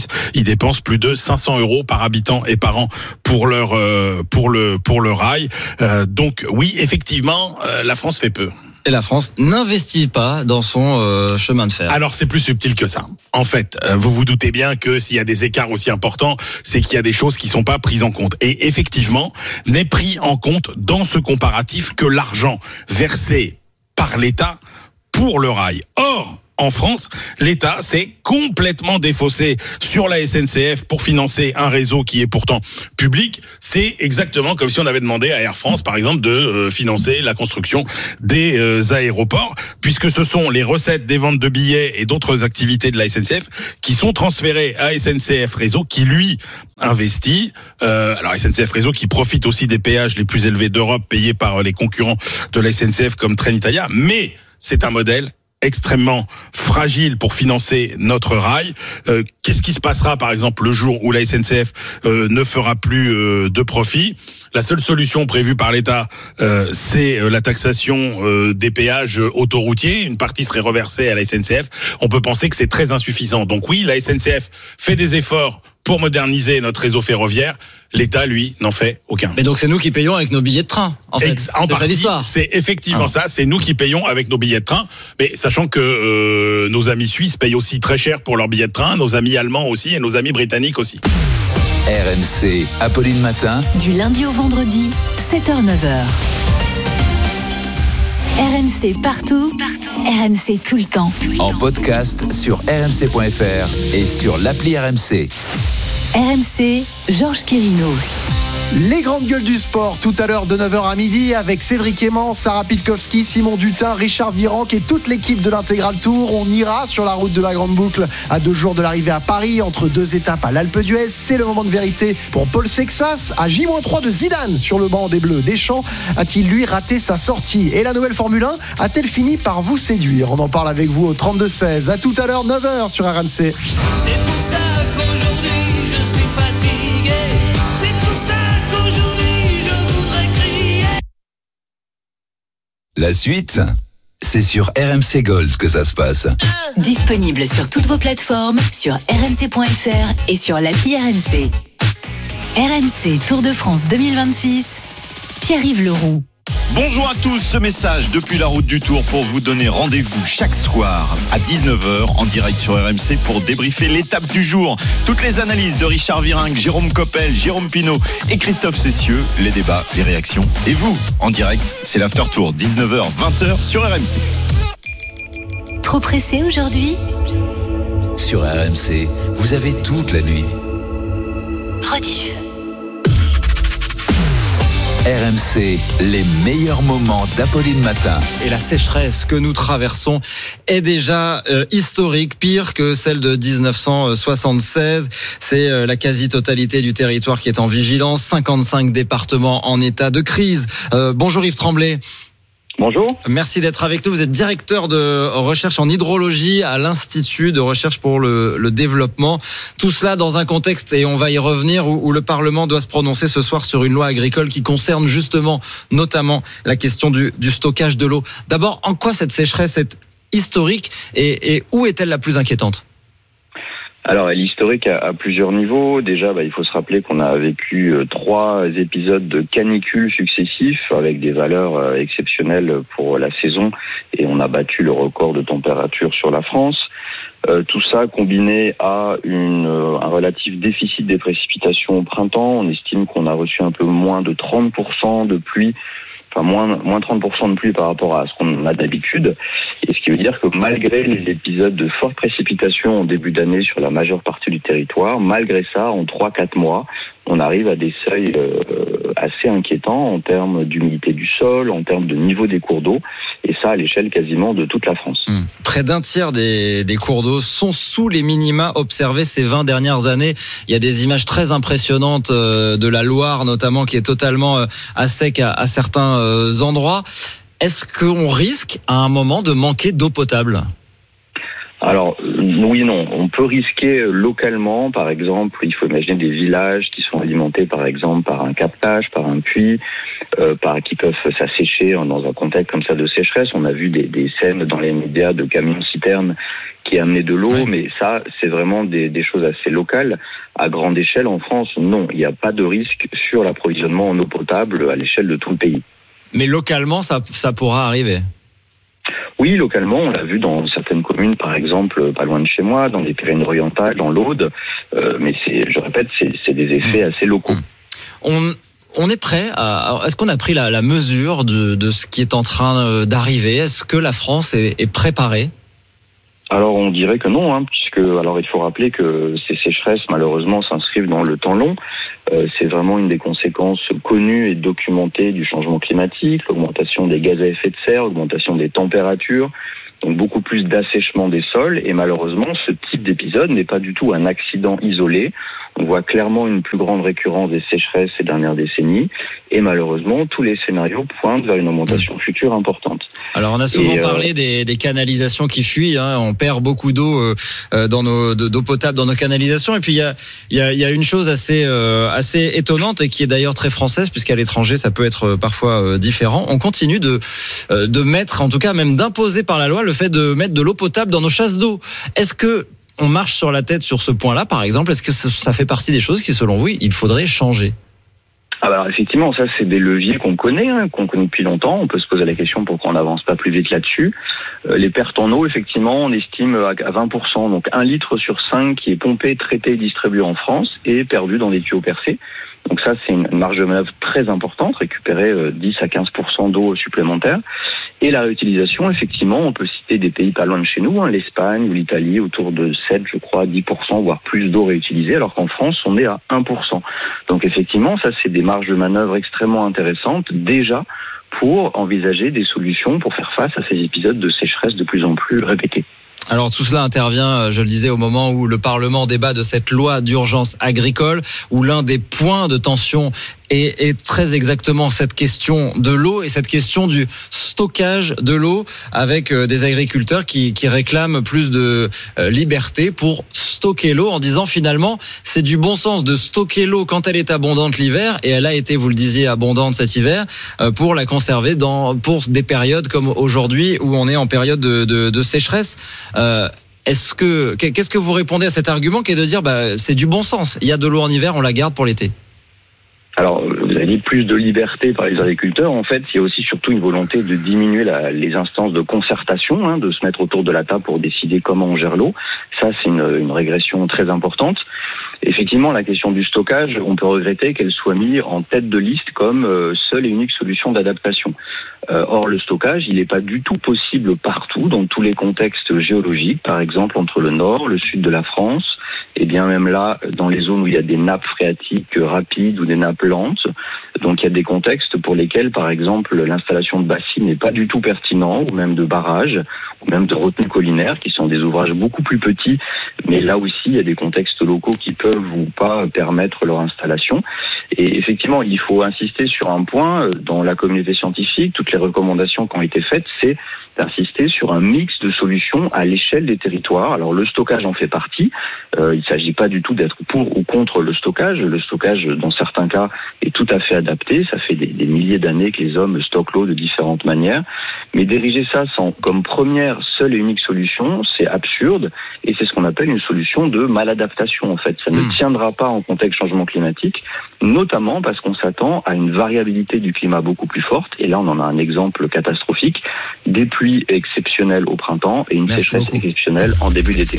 Suisse, ils dépensent plus de 500 € par habitant et par an pour le rail. Donc oui, effectivement, la France fait peu. Et la France n'investit pas dans son chemin de fer. Alors c'est plus subtil que ça. En fait, vous vous doutez bien que s'il y a des écarts aussi importants, c'est qu'il y a des choses qui sont pas prises en compte. Et effectivement, n'est pris en compte dans ce comparatif que l'argent versé par l'État pour le rail. Or, en France, l'État s'est complètement défaussé sur la SNCF pour financer un réseau qui est pourtant public. C'est exactement comme si on avait demandé à Air France, par exemple, de financer la construction des aéroports, puisque ce sont les recettes des ventes de billets et d'autres activités de la SNCF qui sont transférées à SNCF Réseau, qui lui investit. Alors SNCF Réseau qui profite aussi des péages les plus élevés d'Europe payés par les concurrents de la SNCF comme Trenitalia, mais c'est un modèle extrêmement fragile pour financer notre rail. Qu'est-ce qui se passera par exemple le jour où la SNCF ne fera plus de profit? La seule solution prévue par l'État, c'est la taxation des péages autoroutiers. Une partie serait reversée à la SNCF. On peut penser que c'est très insuffisant. Donc oui, la SNCF fait des efforts pour moderniser notre réseau ferroviaire. L'État, lui, n'en fait aucun. Mais donc c'est nous qui payons avec nos billets de train, en fait. En partie, c'est effectivement ça. C'est nous qui payons avec nos billets de train. Mais sachant que nos amis suisses payent aussi très cher pour leurs billets de train, nos amis allemands aussi et nos amis britanniques aussi. RMC, Apolline Matin. Du lundi au vendredi, 7h-9h. RMC partout, RMC tout le temps. En podcast sur rmc.fr et sur l'appli RMC. RMC, Georges Quirino. Les grandes gueules du sport, tout à l'heure de 9h à midi, avec Cédric Aimant, Sarah Pitkowski, Simon Dutin, Richard Virenque et toute l'équipe de l'Intégral Tour. On ira sur la route de la Grande Boucle à 2 jours de l'arrivée à Paris, entre 2 étapes à l'Alpe d'Huez. C'est le moment de vérité pour Paul Sexas, à J-3 de Zidane sur le banc des Bleus. Deschamps a-t-il lui raté sa sortie? Et la nouvelle Formule 1 a-t-elle fini par vous séduire? On en parle avec vous au 32-16. À tout à l'heure, 9h sur RMC. C'est pour ça qu'aujourd'hui je suis fatigué. C'est pour ça qu'aujourd'hui je voudrais crier. La suite, c'est sur RMC Gold que ça se passe. Disponible sur toutes vos plateformes, sur rmc.fr et sur l'appli RMC. RMC Tour de France 2026, Pierre-Yves Leroux. Bonjour à tous, ce message depuis la route du Tour pour vous donner rendez-vous chaque soir à 19h en direct sur RMC pour débriefer l'étape du jour. Toutes les analyses de Richard Virenque, Jérôme Coppel, Jérôme Pinault et Christophe Cessieux, les débats, les réactions. Et vous, en direct, c'est l'After Tour, 19h, 20h sur RMC. Trop pressé aujourd'hui? Sur RMC, vous avez toute la nuit. Rediff. RMC, les meilleurs moments d'Apolline Matin. Et la sécheresse que nous traversons est déjà historique, pire que celle de 1976. C'est la quasi-totalité du territoire qui est en vigilance, 55 départements en état de crise. Bonjour Yves Tremblay. Bonjour. Merci d'être avec nous. Vous êtes directeur de recherche en hydrologie à l'Institut de recherche pour le développement. Tout cela dans un contexte, et on va y revenir, où le Parlement doit se prononcer ce soir sur une loi agricole qui concerne justement, notamment, la question du stockage de l'eau. D'abord, en quoi cette sécheresse est historique et où est-elle la plus inquiétante ? Alors, elle est historique à plusieurs niveaux. Déjà, il faut se rappeler qu'on a vécu 3 épisodes de canicules successifs avec des valeurs exceptionnelles pour la saison, et on a battu le record de température sur la France. Tout ça combiné à un relatif déficit des précipitations au printemps. On estime qu'on a reçu un peu moins de 30% de pluie, enfin moins 30% de pluie par rapport à ce qu'on a d'habitude. Et ce qui veut dire que malgré les épisodes de fortes précipitations en début d'année sur la majeure partie du territoire, malgré ça, en 3-4 mois, on arrive à des seuils assez inquiétants en termes d'humidité du sol, en termes de niveau des cours d'eau, et ça à l'échelle quasiment de toute la France. Près d'un tiers des cours d'eau sont sous les minima observés ces 20 dernières années. Il y a des images très impressionnantes de la Loire notamment, qui est totalement à sec à certains endroits. Est-ce qu'on risque à un moment de manquer d'eau potable ? Alors, oui, non. On peut risquer localement, par exemple, il faut imaginer des villages qui sont alimentés, par exemple, par un captage, par un puits, qui peuvent s'assécher dans un contexte comme ça de sécheresse. On a vu des scènes dans les médias de camions-citernes qui est amené de l'eau, mais ça, c'est vraiment des choses assez locales. À grande échelle, en France, non, il n'y a pas de risque sur l'approvisionnement en eau potable à l'échelle de tout le pays. Mais localement, ça pourra arriver. Oui, localement, on l'a vu dans certaines communes, par exemple, pas loin de chez moi, dans les Pyrénées-Orientales, dans l'Aude, mais je répète, c'est des effets assez locaux. On est prêt est-ce qu'on a pris la mesure de ce qui est en train d'arriver? Est-ce que la France est préparée? Alors on dirait que non, puisque il faut rappeler que ces sécheresses malheureusement s'inscrivent dans le temps long. C'est vraiment une des conséquences connues et documentées du changement climatique, l'augmentation des gaz à effet de serre, l'augmentation des températures, donc beaucoup plus d'assèchement des sols. Et malheureusement, ce type d'épisode n'est pas du tout un accident isolé. On voit clairement une plus grande récurrence des sécheresses ces dernières décennies. Et malheureusement, tous les scénarios pointent vers une augmentation future importante. Alors, on a souvent parlé des canalisations qui fuient. On perd beaucoup d'eau d'eau potable dans nos canalisations. Et puis, il y a une chose assez étonnante et qui est d'ailleurs très française, puisqu'à l'étranger, ça peut être parfois différent. On continue de mettre, en tout cas même d'imposer par la loi, le fait de mettre de l'eau potable dans nos chasses d'eau. Est-ce que on marche sur la tête sur ce point-là, par exemple? Est-ce que ça fait partie des choses qui, selon vous, il faudrait changer? Alors effectivement, ça c'est des leviers qu'on connaît depuis longtemps. On peut se poser la question pourquoi on n'avance pas plus vite là-dessus. Les pertes en eau, effectivement, on estime à 20%, donc 1 litre sur 5 qui est pompé, traité et distribué en France et perdu dans des tuyaux percés. Donc ça, c'est une marge de manœuvre très importante, récupérer 10 à 15% d'eau supplémentaire. Et la réutilisation, effectivement, on peut citer des pays pas loin de chez nous, l'Espagne ou l'Italie, autour de 7, je crois, 10%, voire plus d'eau réutilisée, alors qu'en France, on est à 1%. Donc effectivement, ça, c'est des marges de manœuvre extrêmement intéressantes, déjà, pour envisager des solutions pour faire face à ces épisodes de sécheresse de plus en plus répétés. Alors tout cela intervient, je le disais, au moment où le Parlement débat de cette loi d'urgence agricole, où l'un des points de tension est très exactement cette question de l'eau et cette question du stockage de l'eau, avec des agriculteurs qui réclament plus de liberté pour stocker l'eau, en disant finalement c'est du bon sens de stocker l'eau quand elle est abondante l'hiver, et elle a été, vous le disiez, abondante cet hiver, pour la conserver pour des périodes comme aujourd'hui où on est en période de sécheresse. Qu'est-ce que vous répondez à cet argument qui est de dire c'est du bon sens, il y a de l'eau en hiver, on la garde pour l'été? Alors, vous avez dit plus de liberté par les agriculteurs. En fait, il y a aussi surtout une volonté de diminuer les instances de concertation, de se mettre autour de la table pour décider comment on gère l'eau. Ça, c'est une régression très importante. Effectivement, la question du stockage, on peut regretter qu'elle soit mise en tête de liste comme seule et unique solution d'adaptation. Or, le stockage, il n'est pas du tout possible partout, dans tous les contextes géologiques, par exemple entre le nord, le sud de la France, et bien même là, dans les zones où il y a des nappes phréatiques rapides ou des nappes lentes. Donc il y a des contextes pour lesquels, par exemple, l'installation de bassines n'est pas du tout pertinent, ou même de barrages, ou même de retenues collinaires, qui sont des ouvrages beaucoup plus petits, mais là aussi, il y a des contextes locaux qui peuvent ou pas permettre leur installation. Et effectivement, il faut insister sur un point, dans la communauté scientifique, toutes les recommandations qui ont été faites, c'est d'insister sur un mix de solutions à l'échelle des territoires. Alors le stockage en fait partie. Il ne s'agit pas du tout d'être pour ou contre le stockage. Le stockage, dans certains cas, est tout à fait adapté. Ça fait des milliers d'années que les hommes stockent l'eau de différentes manières. Mais diriger ça comme première, seule et unique solution, c'est absurde. Et c'est ce qu'on appelle une solution de maladaptation, en fait. Ça ne tiendra pas en contexte changement climatique, notamment parce qu'on s'attend à une variabilité du climat beaucoup plus forte. Et là, on en a un exemple catastrophique. Des pluies exceptionnelles au printemps et une sécheresse exceptionnelle en début d'été.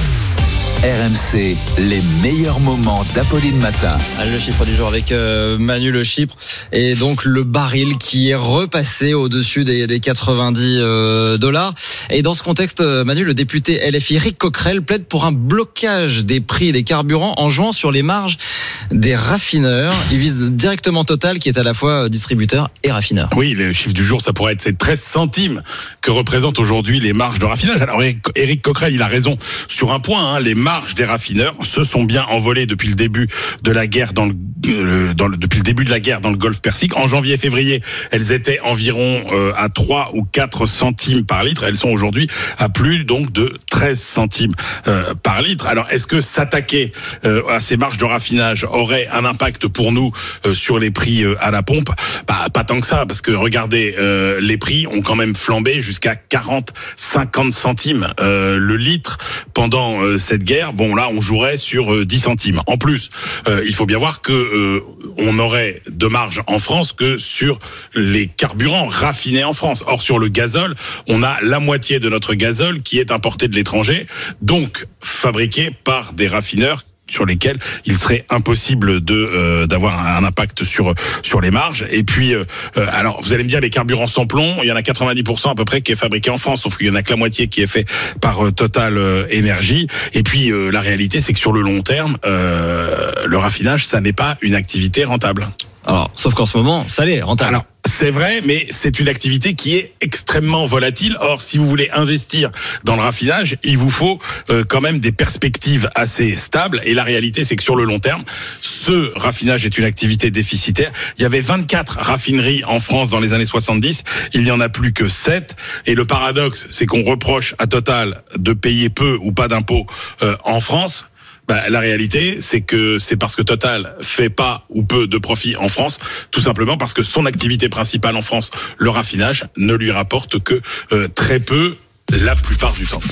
RMC, les meilleurs moments d'Apolline Matin. Le chiffre du jour avec Manu Le Chypre, et donc le baril qui est repassé au-dessus des $90. Et dans ce contexte, Manu, le député LFI Éric Coquerel plaide pour un blocage des prix des carburants en jouant sur les marges des raffineurs. Il vise directement Total, qui est à la fois distributeur et raffineur. Oui, le chiffre du jour, ça pourrait être ces 13 centimes que représentent aujourd'hui les marges de raffinage. Alors Éric Coquerel, il a raison sur un point, les marges des raffineurs se sont bien envolées depuis le début de la guerre dans depuis le début de la guerre dans le Golfe Persique. En janvier et février, elles étaient environ à 3 ou 4 centimes par litre. Elles sont aujourd'hui à plus donc de 13 centimes par litre. Alors, est-ce que s'attaquer à ces marges de raffinage aurait un impact pour nous sur les prix à la pompe? Pas tant que ça, parce que regardez, les prix ont quand même flambé jusqu'à 40-50 centimes le litre pendant cette guerre. Bon, là, on jouerait sur 10 centimes. En plus, il faut bien voir que on aurait de marge en France que sur les carburants raffinés en France. Or, sur le gazole, on a la moitié de notre gazole qui est importé de l'étranger, donc fabriqué par des raffineurs sur lesquels il serait impossible d'avoir un impact sur les marges. Et puis alors vous allez me dire, les carburants sans plomb, il y en a 90% à peu près qui est fabriqué en France, sauf qu'il y en a que la moitié qui est fait par Total Énergie. Et puis la réalité, c'est que sur le long terme, le raffinage, ça n'est pas une activité rentable. Alors, sauf qu'en ce moment, ça l'est rentable. Alors, c'est vrai, mais c'est une activité qui est extrêmement volatile. Or, si vous voulez investir dans le raffinage, il vous faut quand même des perspectives assez stables. Et la réalité, c'est que sur le long terme, ce raffinage est une activité déficitaire. Il y avait 24 raffineries en France dans les années 70. Il n'y en a plus que 7. Et le paradoxe, c'est qu'on reproche à Total de payer peu ou pas d'impôts en France. La réalité, c'est que c'est parce que Total fait pas ou peu de profit en France, tout simplement parce que son activité principale en France, le raffinage, ne lui rapporte que très peu la plupart du temps.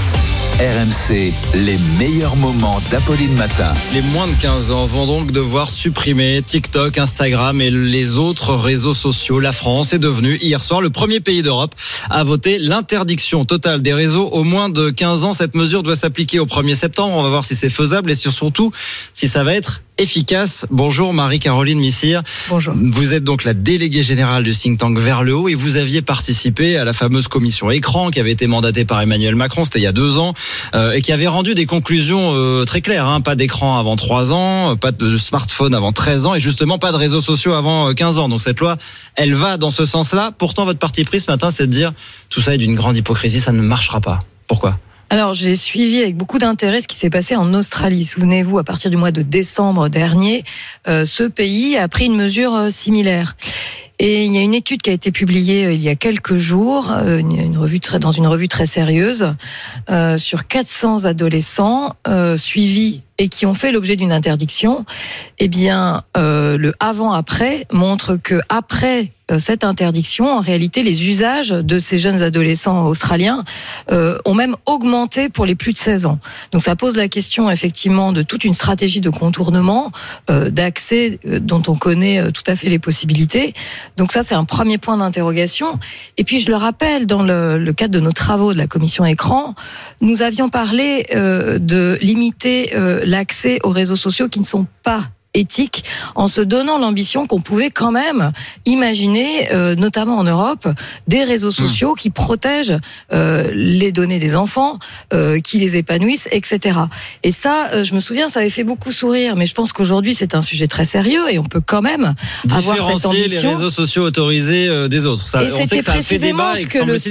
RMC, les meilleurs moments d'Apolline Matin. Les moins de 15 ans vont donc devoir supprimer TikTok, Instagram et les autres réseaux sociaux. La France est devenue hier soir le premier pays d'Europe à voter l'interdiction totale des réseaux aux moins de 15 ans. Cette mesure doit s'appliquer au 1er septembre. On va voir si c'est faisable et surtout si ça va être efficace. Bonjour Marie-Caroline Missire. Bonjour. Vous êtes donc la déléguée générale du think tank Vers le haut et vous aviez participé à la fameuse commission écran qui avait été mandatée par Emmanuel Macron, c'était il y a 2 ans, et qui avait rendu des conclusions très claires. Pas d'écran avant 3 ans, pas de smartphone avant 13 ans et justement pas de réseaux sociaux avant 15 ans. Donc cette loi, elle va dans ce sens-là. Pourtant, votre parti pris ce matin, c'est de dire tout ça est d'une grande hypocrisie, ça ne marchera pas. Pourquoi ? Alors, j'ai suivi avec beaucoup d'intérêt ce qui s'est passé en Australie. Souvenez-vous, à partir du mois de décembre dernier, ce pays a pris une mesure similaire. Et il y a une étude qui a été publiée il y a quelques jours, dans une revue très sérieuse, sur 400 adolescents suivis et qui ont fait l'objet d'une interdiction. Eh bien, le avant-après montre que après cette interdiction, en réalité, les usages de ces jeunes adolescents australiens ont même augmenté pour les plus de 16 ans. Donc ça pose la question effectivement de toute une stratégie de contournement, d'accès dont on connaît tout à fait les possibilités. Donc ça, c'est un premier point d'interrogation. Et puis je le rappelle, dans le cadre de nos travaux de la commission écran, nous avions parlé de limiter l'accès aux réseaux sociaux qui ne sont pas éthique, en se donnant l'ambition qu'on pouvait quand même imaginer, notamment en Europe, des réseaux sociaux qui protègent les données des enfants, qui les épanouissent, etc. Et ça, je me souviens, ça avait fait beaucoup sourire, mais je pense qu'aujourd'hui, c'est un sujet très sérieux et on peut quand même avoir cette ambition. Différencier les réseaux sociaux autorisés des autres. Ça, et c'était précisément ce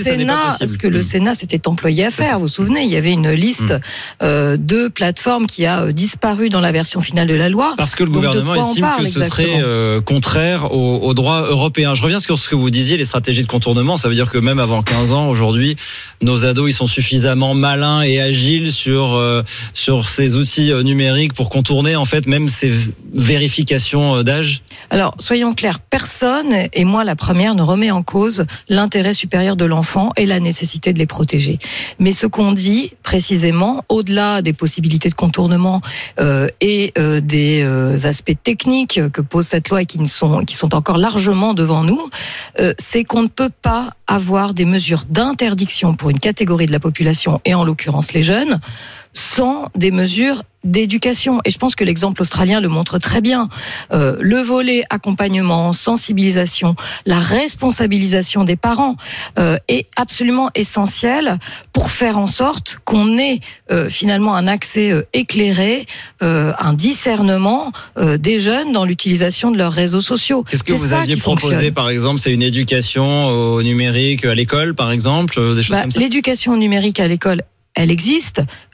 que le Sénat s'était employé à faire. Vous vous souvenez, il y avait une liste de plateformes qui a disparu dans la version finale de la loi. Parce que le gouvernement estime que ce serait contraire au droit européen. Je reviens sur ce que vous disiez, les stratégies de contournement. Ça veut dire que même avant 15 ans, aujourd'hui, nos ados, ils sont suffisamment malins et agiles sur ces outils numériques pour contourner, en fait, même ces vérifications d'âge. Alors, soyons clairs, personne, et moi la première, ne remet en cause l'intérêt supérieur de l'enfant et la nécessité de les protéger. Mais ce qu'on dit, précisément, au-delà des possibilités de contournement et des aspects techniques que pose cette loi et qui sont encore largement devant nous, c'est qu'on ne peut pas avoir des mesures d'interdiction pour une catégorie de la population, et en l'occurrence les jeunes, sans des mesures d'éducation. Et je pense que l'exemple australien le montre très bien. Le volet accompagnement, sensibilisation, la responsabilisation des parents est absolument essentiel pour faire en sorte qu'on ait finalement un accès éclairé, un discernement des jeunes dans l'utilisation de leurs réseaux sociaux. Qu'est-ce que vous aviez proposé, par exemple? C'est une éducation au numérique à l'école, par exemple, des choses comme ça? L'éducation au numérique à l'école, elle existe.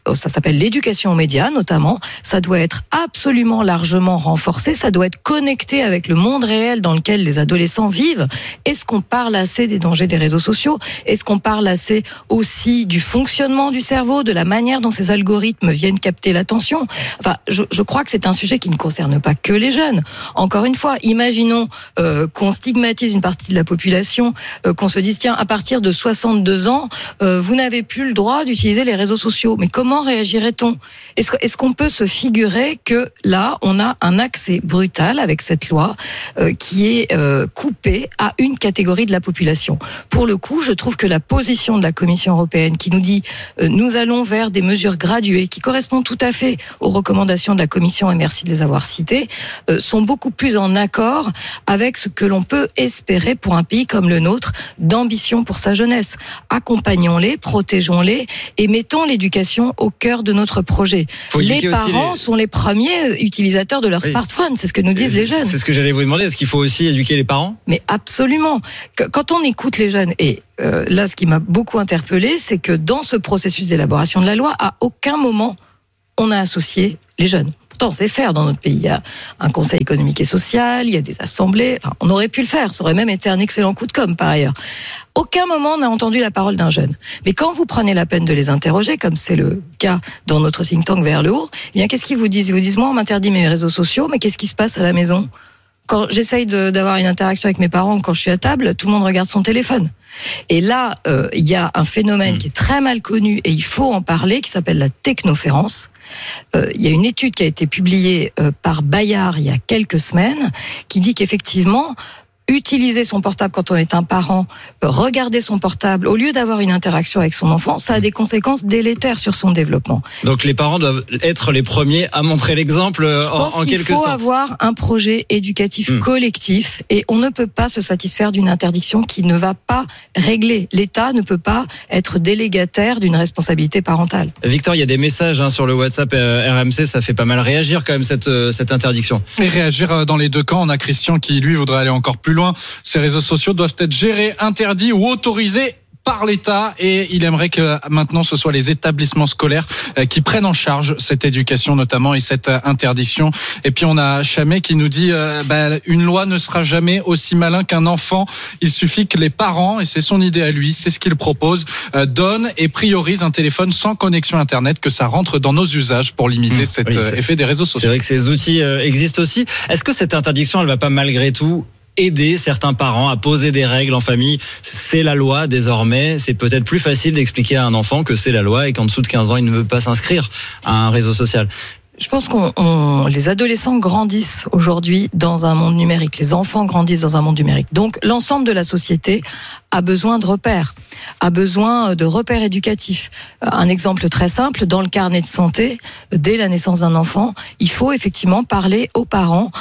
ça s'appelle l'éducation aux médias notamment. Ça doit être absolument largement renforcé. Ça doit être connecté avec le monde réel dans lequel les adolescents vivent. Est-ce qu'on parle assez des dangers des réseaux sociaux ? Est-ce qu'on parle assez aussi du fonctionnement du cerveau, de la manière dont ces algorithmes viennent capter l'attention ? Enfin, je crois que c'est un sujet qui ne concerne pas que les jeunes. Encore une fois, imaginons qu'on stigmatise une partie de la population, qu'on se dise tiens, à partir de 62 ans, vous n'avez plus le droit d'utiliser les réseaux sociaux. Mais comment réagirait-on ? Est-ce qu'on peut se figurer que là, on a un accès brutal avec cette loi qui est coupé à une catégorie de la population ? Pour le coup, je trouve que la position de la Commission européenne qui nous dit nous allons vers des mesures graduées qui correspondent tout à fait aux recommandations de la Commission, et merci de les avoir citées, sont beaucoup plus en accord avec ce que l'on peut espérer pour un pays comme le nôtre d'ambition pour sa jeunesse. Accompagnons-les, protégeons-les et mettons l'éducation au cœur de notre projet. Les parents sont les premiers utilisateurs de leur smartphone, c'est ce que nous disent les jeunes. C'est ce que j'allais vous demander, est-ce qu'il faut aussi éduquer les parents ? Mais absolument. Quand on écoute les jeunes, et là ce qui m'a beaucoup interpellée, c'est que dans ce processus d'élaboration de la loi, à aucun moment on a associé les jeunes. Pourtant, on sait faire dans notre pays. Il y a un conseil économique et social, il y a des assemblées. Enfin, on aurait pu le faire. Ça aurait même été un excellent coup de com' par ailleurs. Aucun moment on n'a entendu la parole d'un jeune. Mais quand vous prenez la peine de les interroger, comme c'est le cas dans notre think tank Vers le haut, eh bien, qu'est-ce qu'ils vous disent ? Ils vous disent, moi, on m'interdit mes réseaux sociaux, mais qu'est-ce qui se passe à la maison ? Quand j'essaye d'avoir une interaction avec mes parents, quand je suis à table, tout le monde regarde son téléphone. Et là, il y a un phénomène qui est très mal connu et il faut en parler, qui s'appelle la technoférence. Il y a une étude qui a été publiée par Bayard il y a quelques semaines qui dit qu'effectivement, utiliser son portable quand on est un parent, regarder son portable au lieu d'avoir une interaction avec son enfant, ça a des conséquences délétères sur son développement. Donc les parents doivent être les premiers à montrer l'exemple en quelque sorte. Je pense qu'il faut avoir un projet éducatif collectif et on ne peut pas se satisfaire d'une interdiction qui ne va pas régler. L'État ne peut pas être délégataire d'une responsabilité parentale. Victor, il y a des messages sur le WhatsApp RMC, ça fait pas mal réagir quand même cette interdiction. Et réagir dans les deux camps, on a Christian qui lui voudrait aller encore plus loin. Ces réseaux sociaux doivent être gérés, interdits ou autorisés par l'État et il aimerait que maintenant ce soit les établissements scolaires qui prennent en charge cette éducation notamment et cette interdiction. Et puis on a Chamet qui nous dit une loi ne sera jamais aussi malin qu'un enfant. Il suffit que les parents, et c'est son idée à lui, c'est ce qu'il propose, donnent et priorisent un téléphone sans connexion Internet, que ça rentre dans nos usages pour limiter cet effet des réseaux sociaux. C'est vrai que ces outils existent aussi. Est-ce que cette interdiction, elle va pas malgré tout aider certains parents à poser des règles en famille? C'est la loi désormais, c'est peut-être plus facile d'expliquer à un enfant que c'est la loi et qu'en dessous de 15 ans il ne veut pas s'inscrire à un réseau social. Je pense les adolescents grandissent aujourd'hui dans un monde numérique. Les enfants grandissent dans un monde numérique. Donc, l'ensemble de la société a besoin de repères, a besoin de repères éducatifs. Un exemple très simple, dans le carnet de santé, dès la naissance d'un enfant, il faut effectivement parler aux parents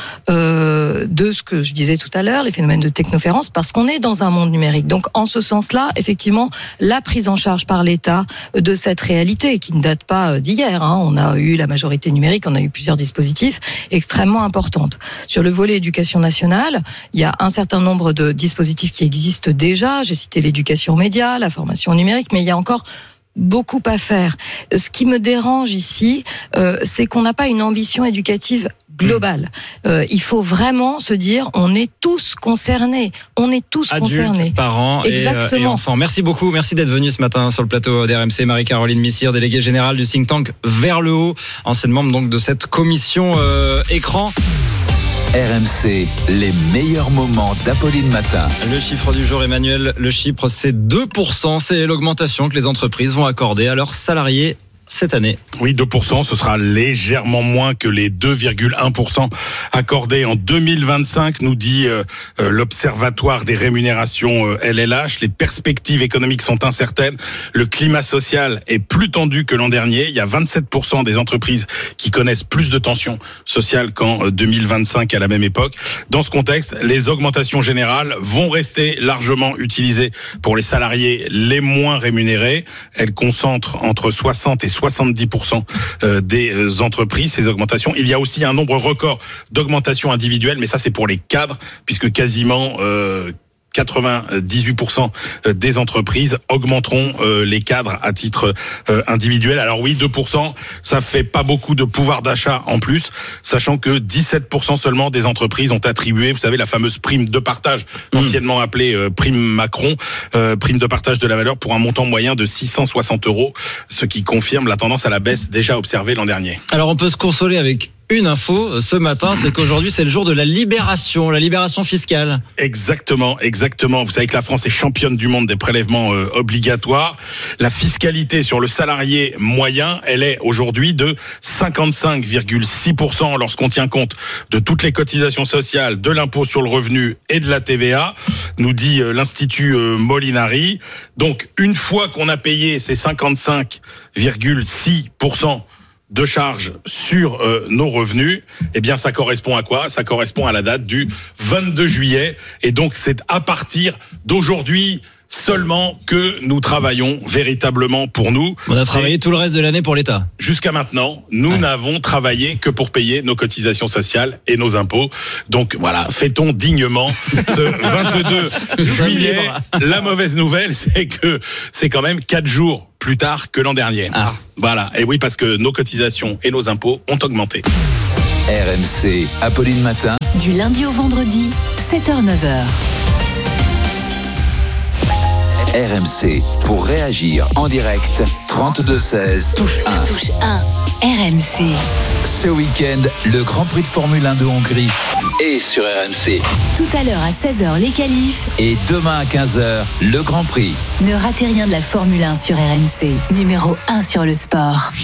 de ce que je disais tout à l'heure, les phénomènes de technoférence, parce qu'on est dans un monde numérique. Donc, en ce sens-là, effectivement, la prise en charge par l'État de cette réalité, qui ne date pas d'hier, on a eu la majorité numérique, on a eu plusieurs dispositifs extrêmement importantes. Sur le volet éducation nationale, il y a un certain nombre de dispositifs qui existent déjà. J'ai cité l'éducation aux médias, la formation numérique, mais il y a encore beaucoup à faire. Ce qui me dérange ici, c'est qu'on n'a pas une ambition éducative globale. Il faut vraiment se dire, on est tous concernés. On est tous adultes, concernés. Parents et enfants. Merci beaucoup. Merci d'être venu ce matin sur le plateau d'RMC. Marie-Caroline Missire, déléguée générale du think tank Vers le haut, ancienne membre donc de cette commission écran. RMC, les meilleurs moments d'Apolline Matin. Le chiffre du jour, Emmanuel, le chiffre c'est 2%, c'est l'augmentation que les entreprises vont accorder à leurs salariés cette année. Oui, 2%, ce sera légèrement moins que les 2,1% accordés en 2025, nous dit l'Observatoire des rémunérations LLH. Les perspectives économiques sont incertaines. Le climat social est plus tendu que l'an dernier. Il y a 27% des entreprises qui connaissent plus de tensions sociales qu'en 2025 à la même époque. Dans ce contexte, les augmentations générales vont rester largement utilisées pour les salariés les moins rémunérés. Elles concentrent entre 60 et 70% des entreprises, ces augmentations. Il y a aussi un nombre record d'augmentations individuelles, mais ça c'est pour les cadres, puisque quasiment 98% des entreprises augmenteront les cadres à titre individuel. Alors oui, 2%, ça fait pas beaucoup de pouvoir d'achat en plus, sachant que 17% seulement des entreprises ont attribué, vous savez, la fameuse prime de partage, anciennement appelée prime Macron, prime de partage de la valeur pour un montant moyen de 660 €, ce qui confirme la tendance à la baisse déjà observée l'an dernier. Alors on peut se consoler avec une info ce matin, c'est qu'aujourd'hui c'est le jour de la libération fiscale. Exactement. Vous savez que la France est championne du monde des prélèvements obligatoires. La fiscalité sur le salarié moyen, elle est aujourd'hui de 55,6% lorsqu'on tient compte de toutes les cotisations sociales, de l'impôt sur le revenu et de la TVA, nous dit l'Institut Molinari. Donc une fois qu'on a payé ces 55,6% de charges sur nos revenus, eh bien ça correspond à quoi ? Ça correspond à la date du 22 juillet. Et donc c'est à partir d'aujourd'hui seulement que nous travaillons véritablement pour nous. On a travaillé tout le reste de l'année pour l'État. Jusqu'à maintenant, nous n'avons travaillé que pour payer nos cotisations sociales et nos impôts. Donc voilà, fêtons dignement ce 22 juillet. La mauvaise nouvelle, c'est que c'est quand même 4 jours plus tard que l'an dernier. Voilà, et oui, parce que nos cotisations et nos impôts ont augmenté. RMC, Apolline Matin. Du lundi au vendredi, 7h-9h. RMC, pour réagir en direct, 32-16, touche 1. Touche 1, RMC. Ce week-end, le Grand Prix de Formule 1 de Hongrie est sur RMC. Tout à l'heure à 16h, les qualifs. Et demain à 15h, le Grand Prix. Ne ratez rien de la Formule 1 sur RMC. Numéro 1 sur le sport.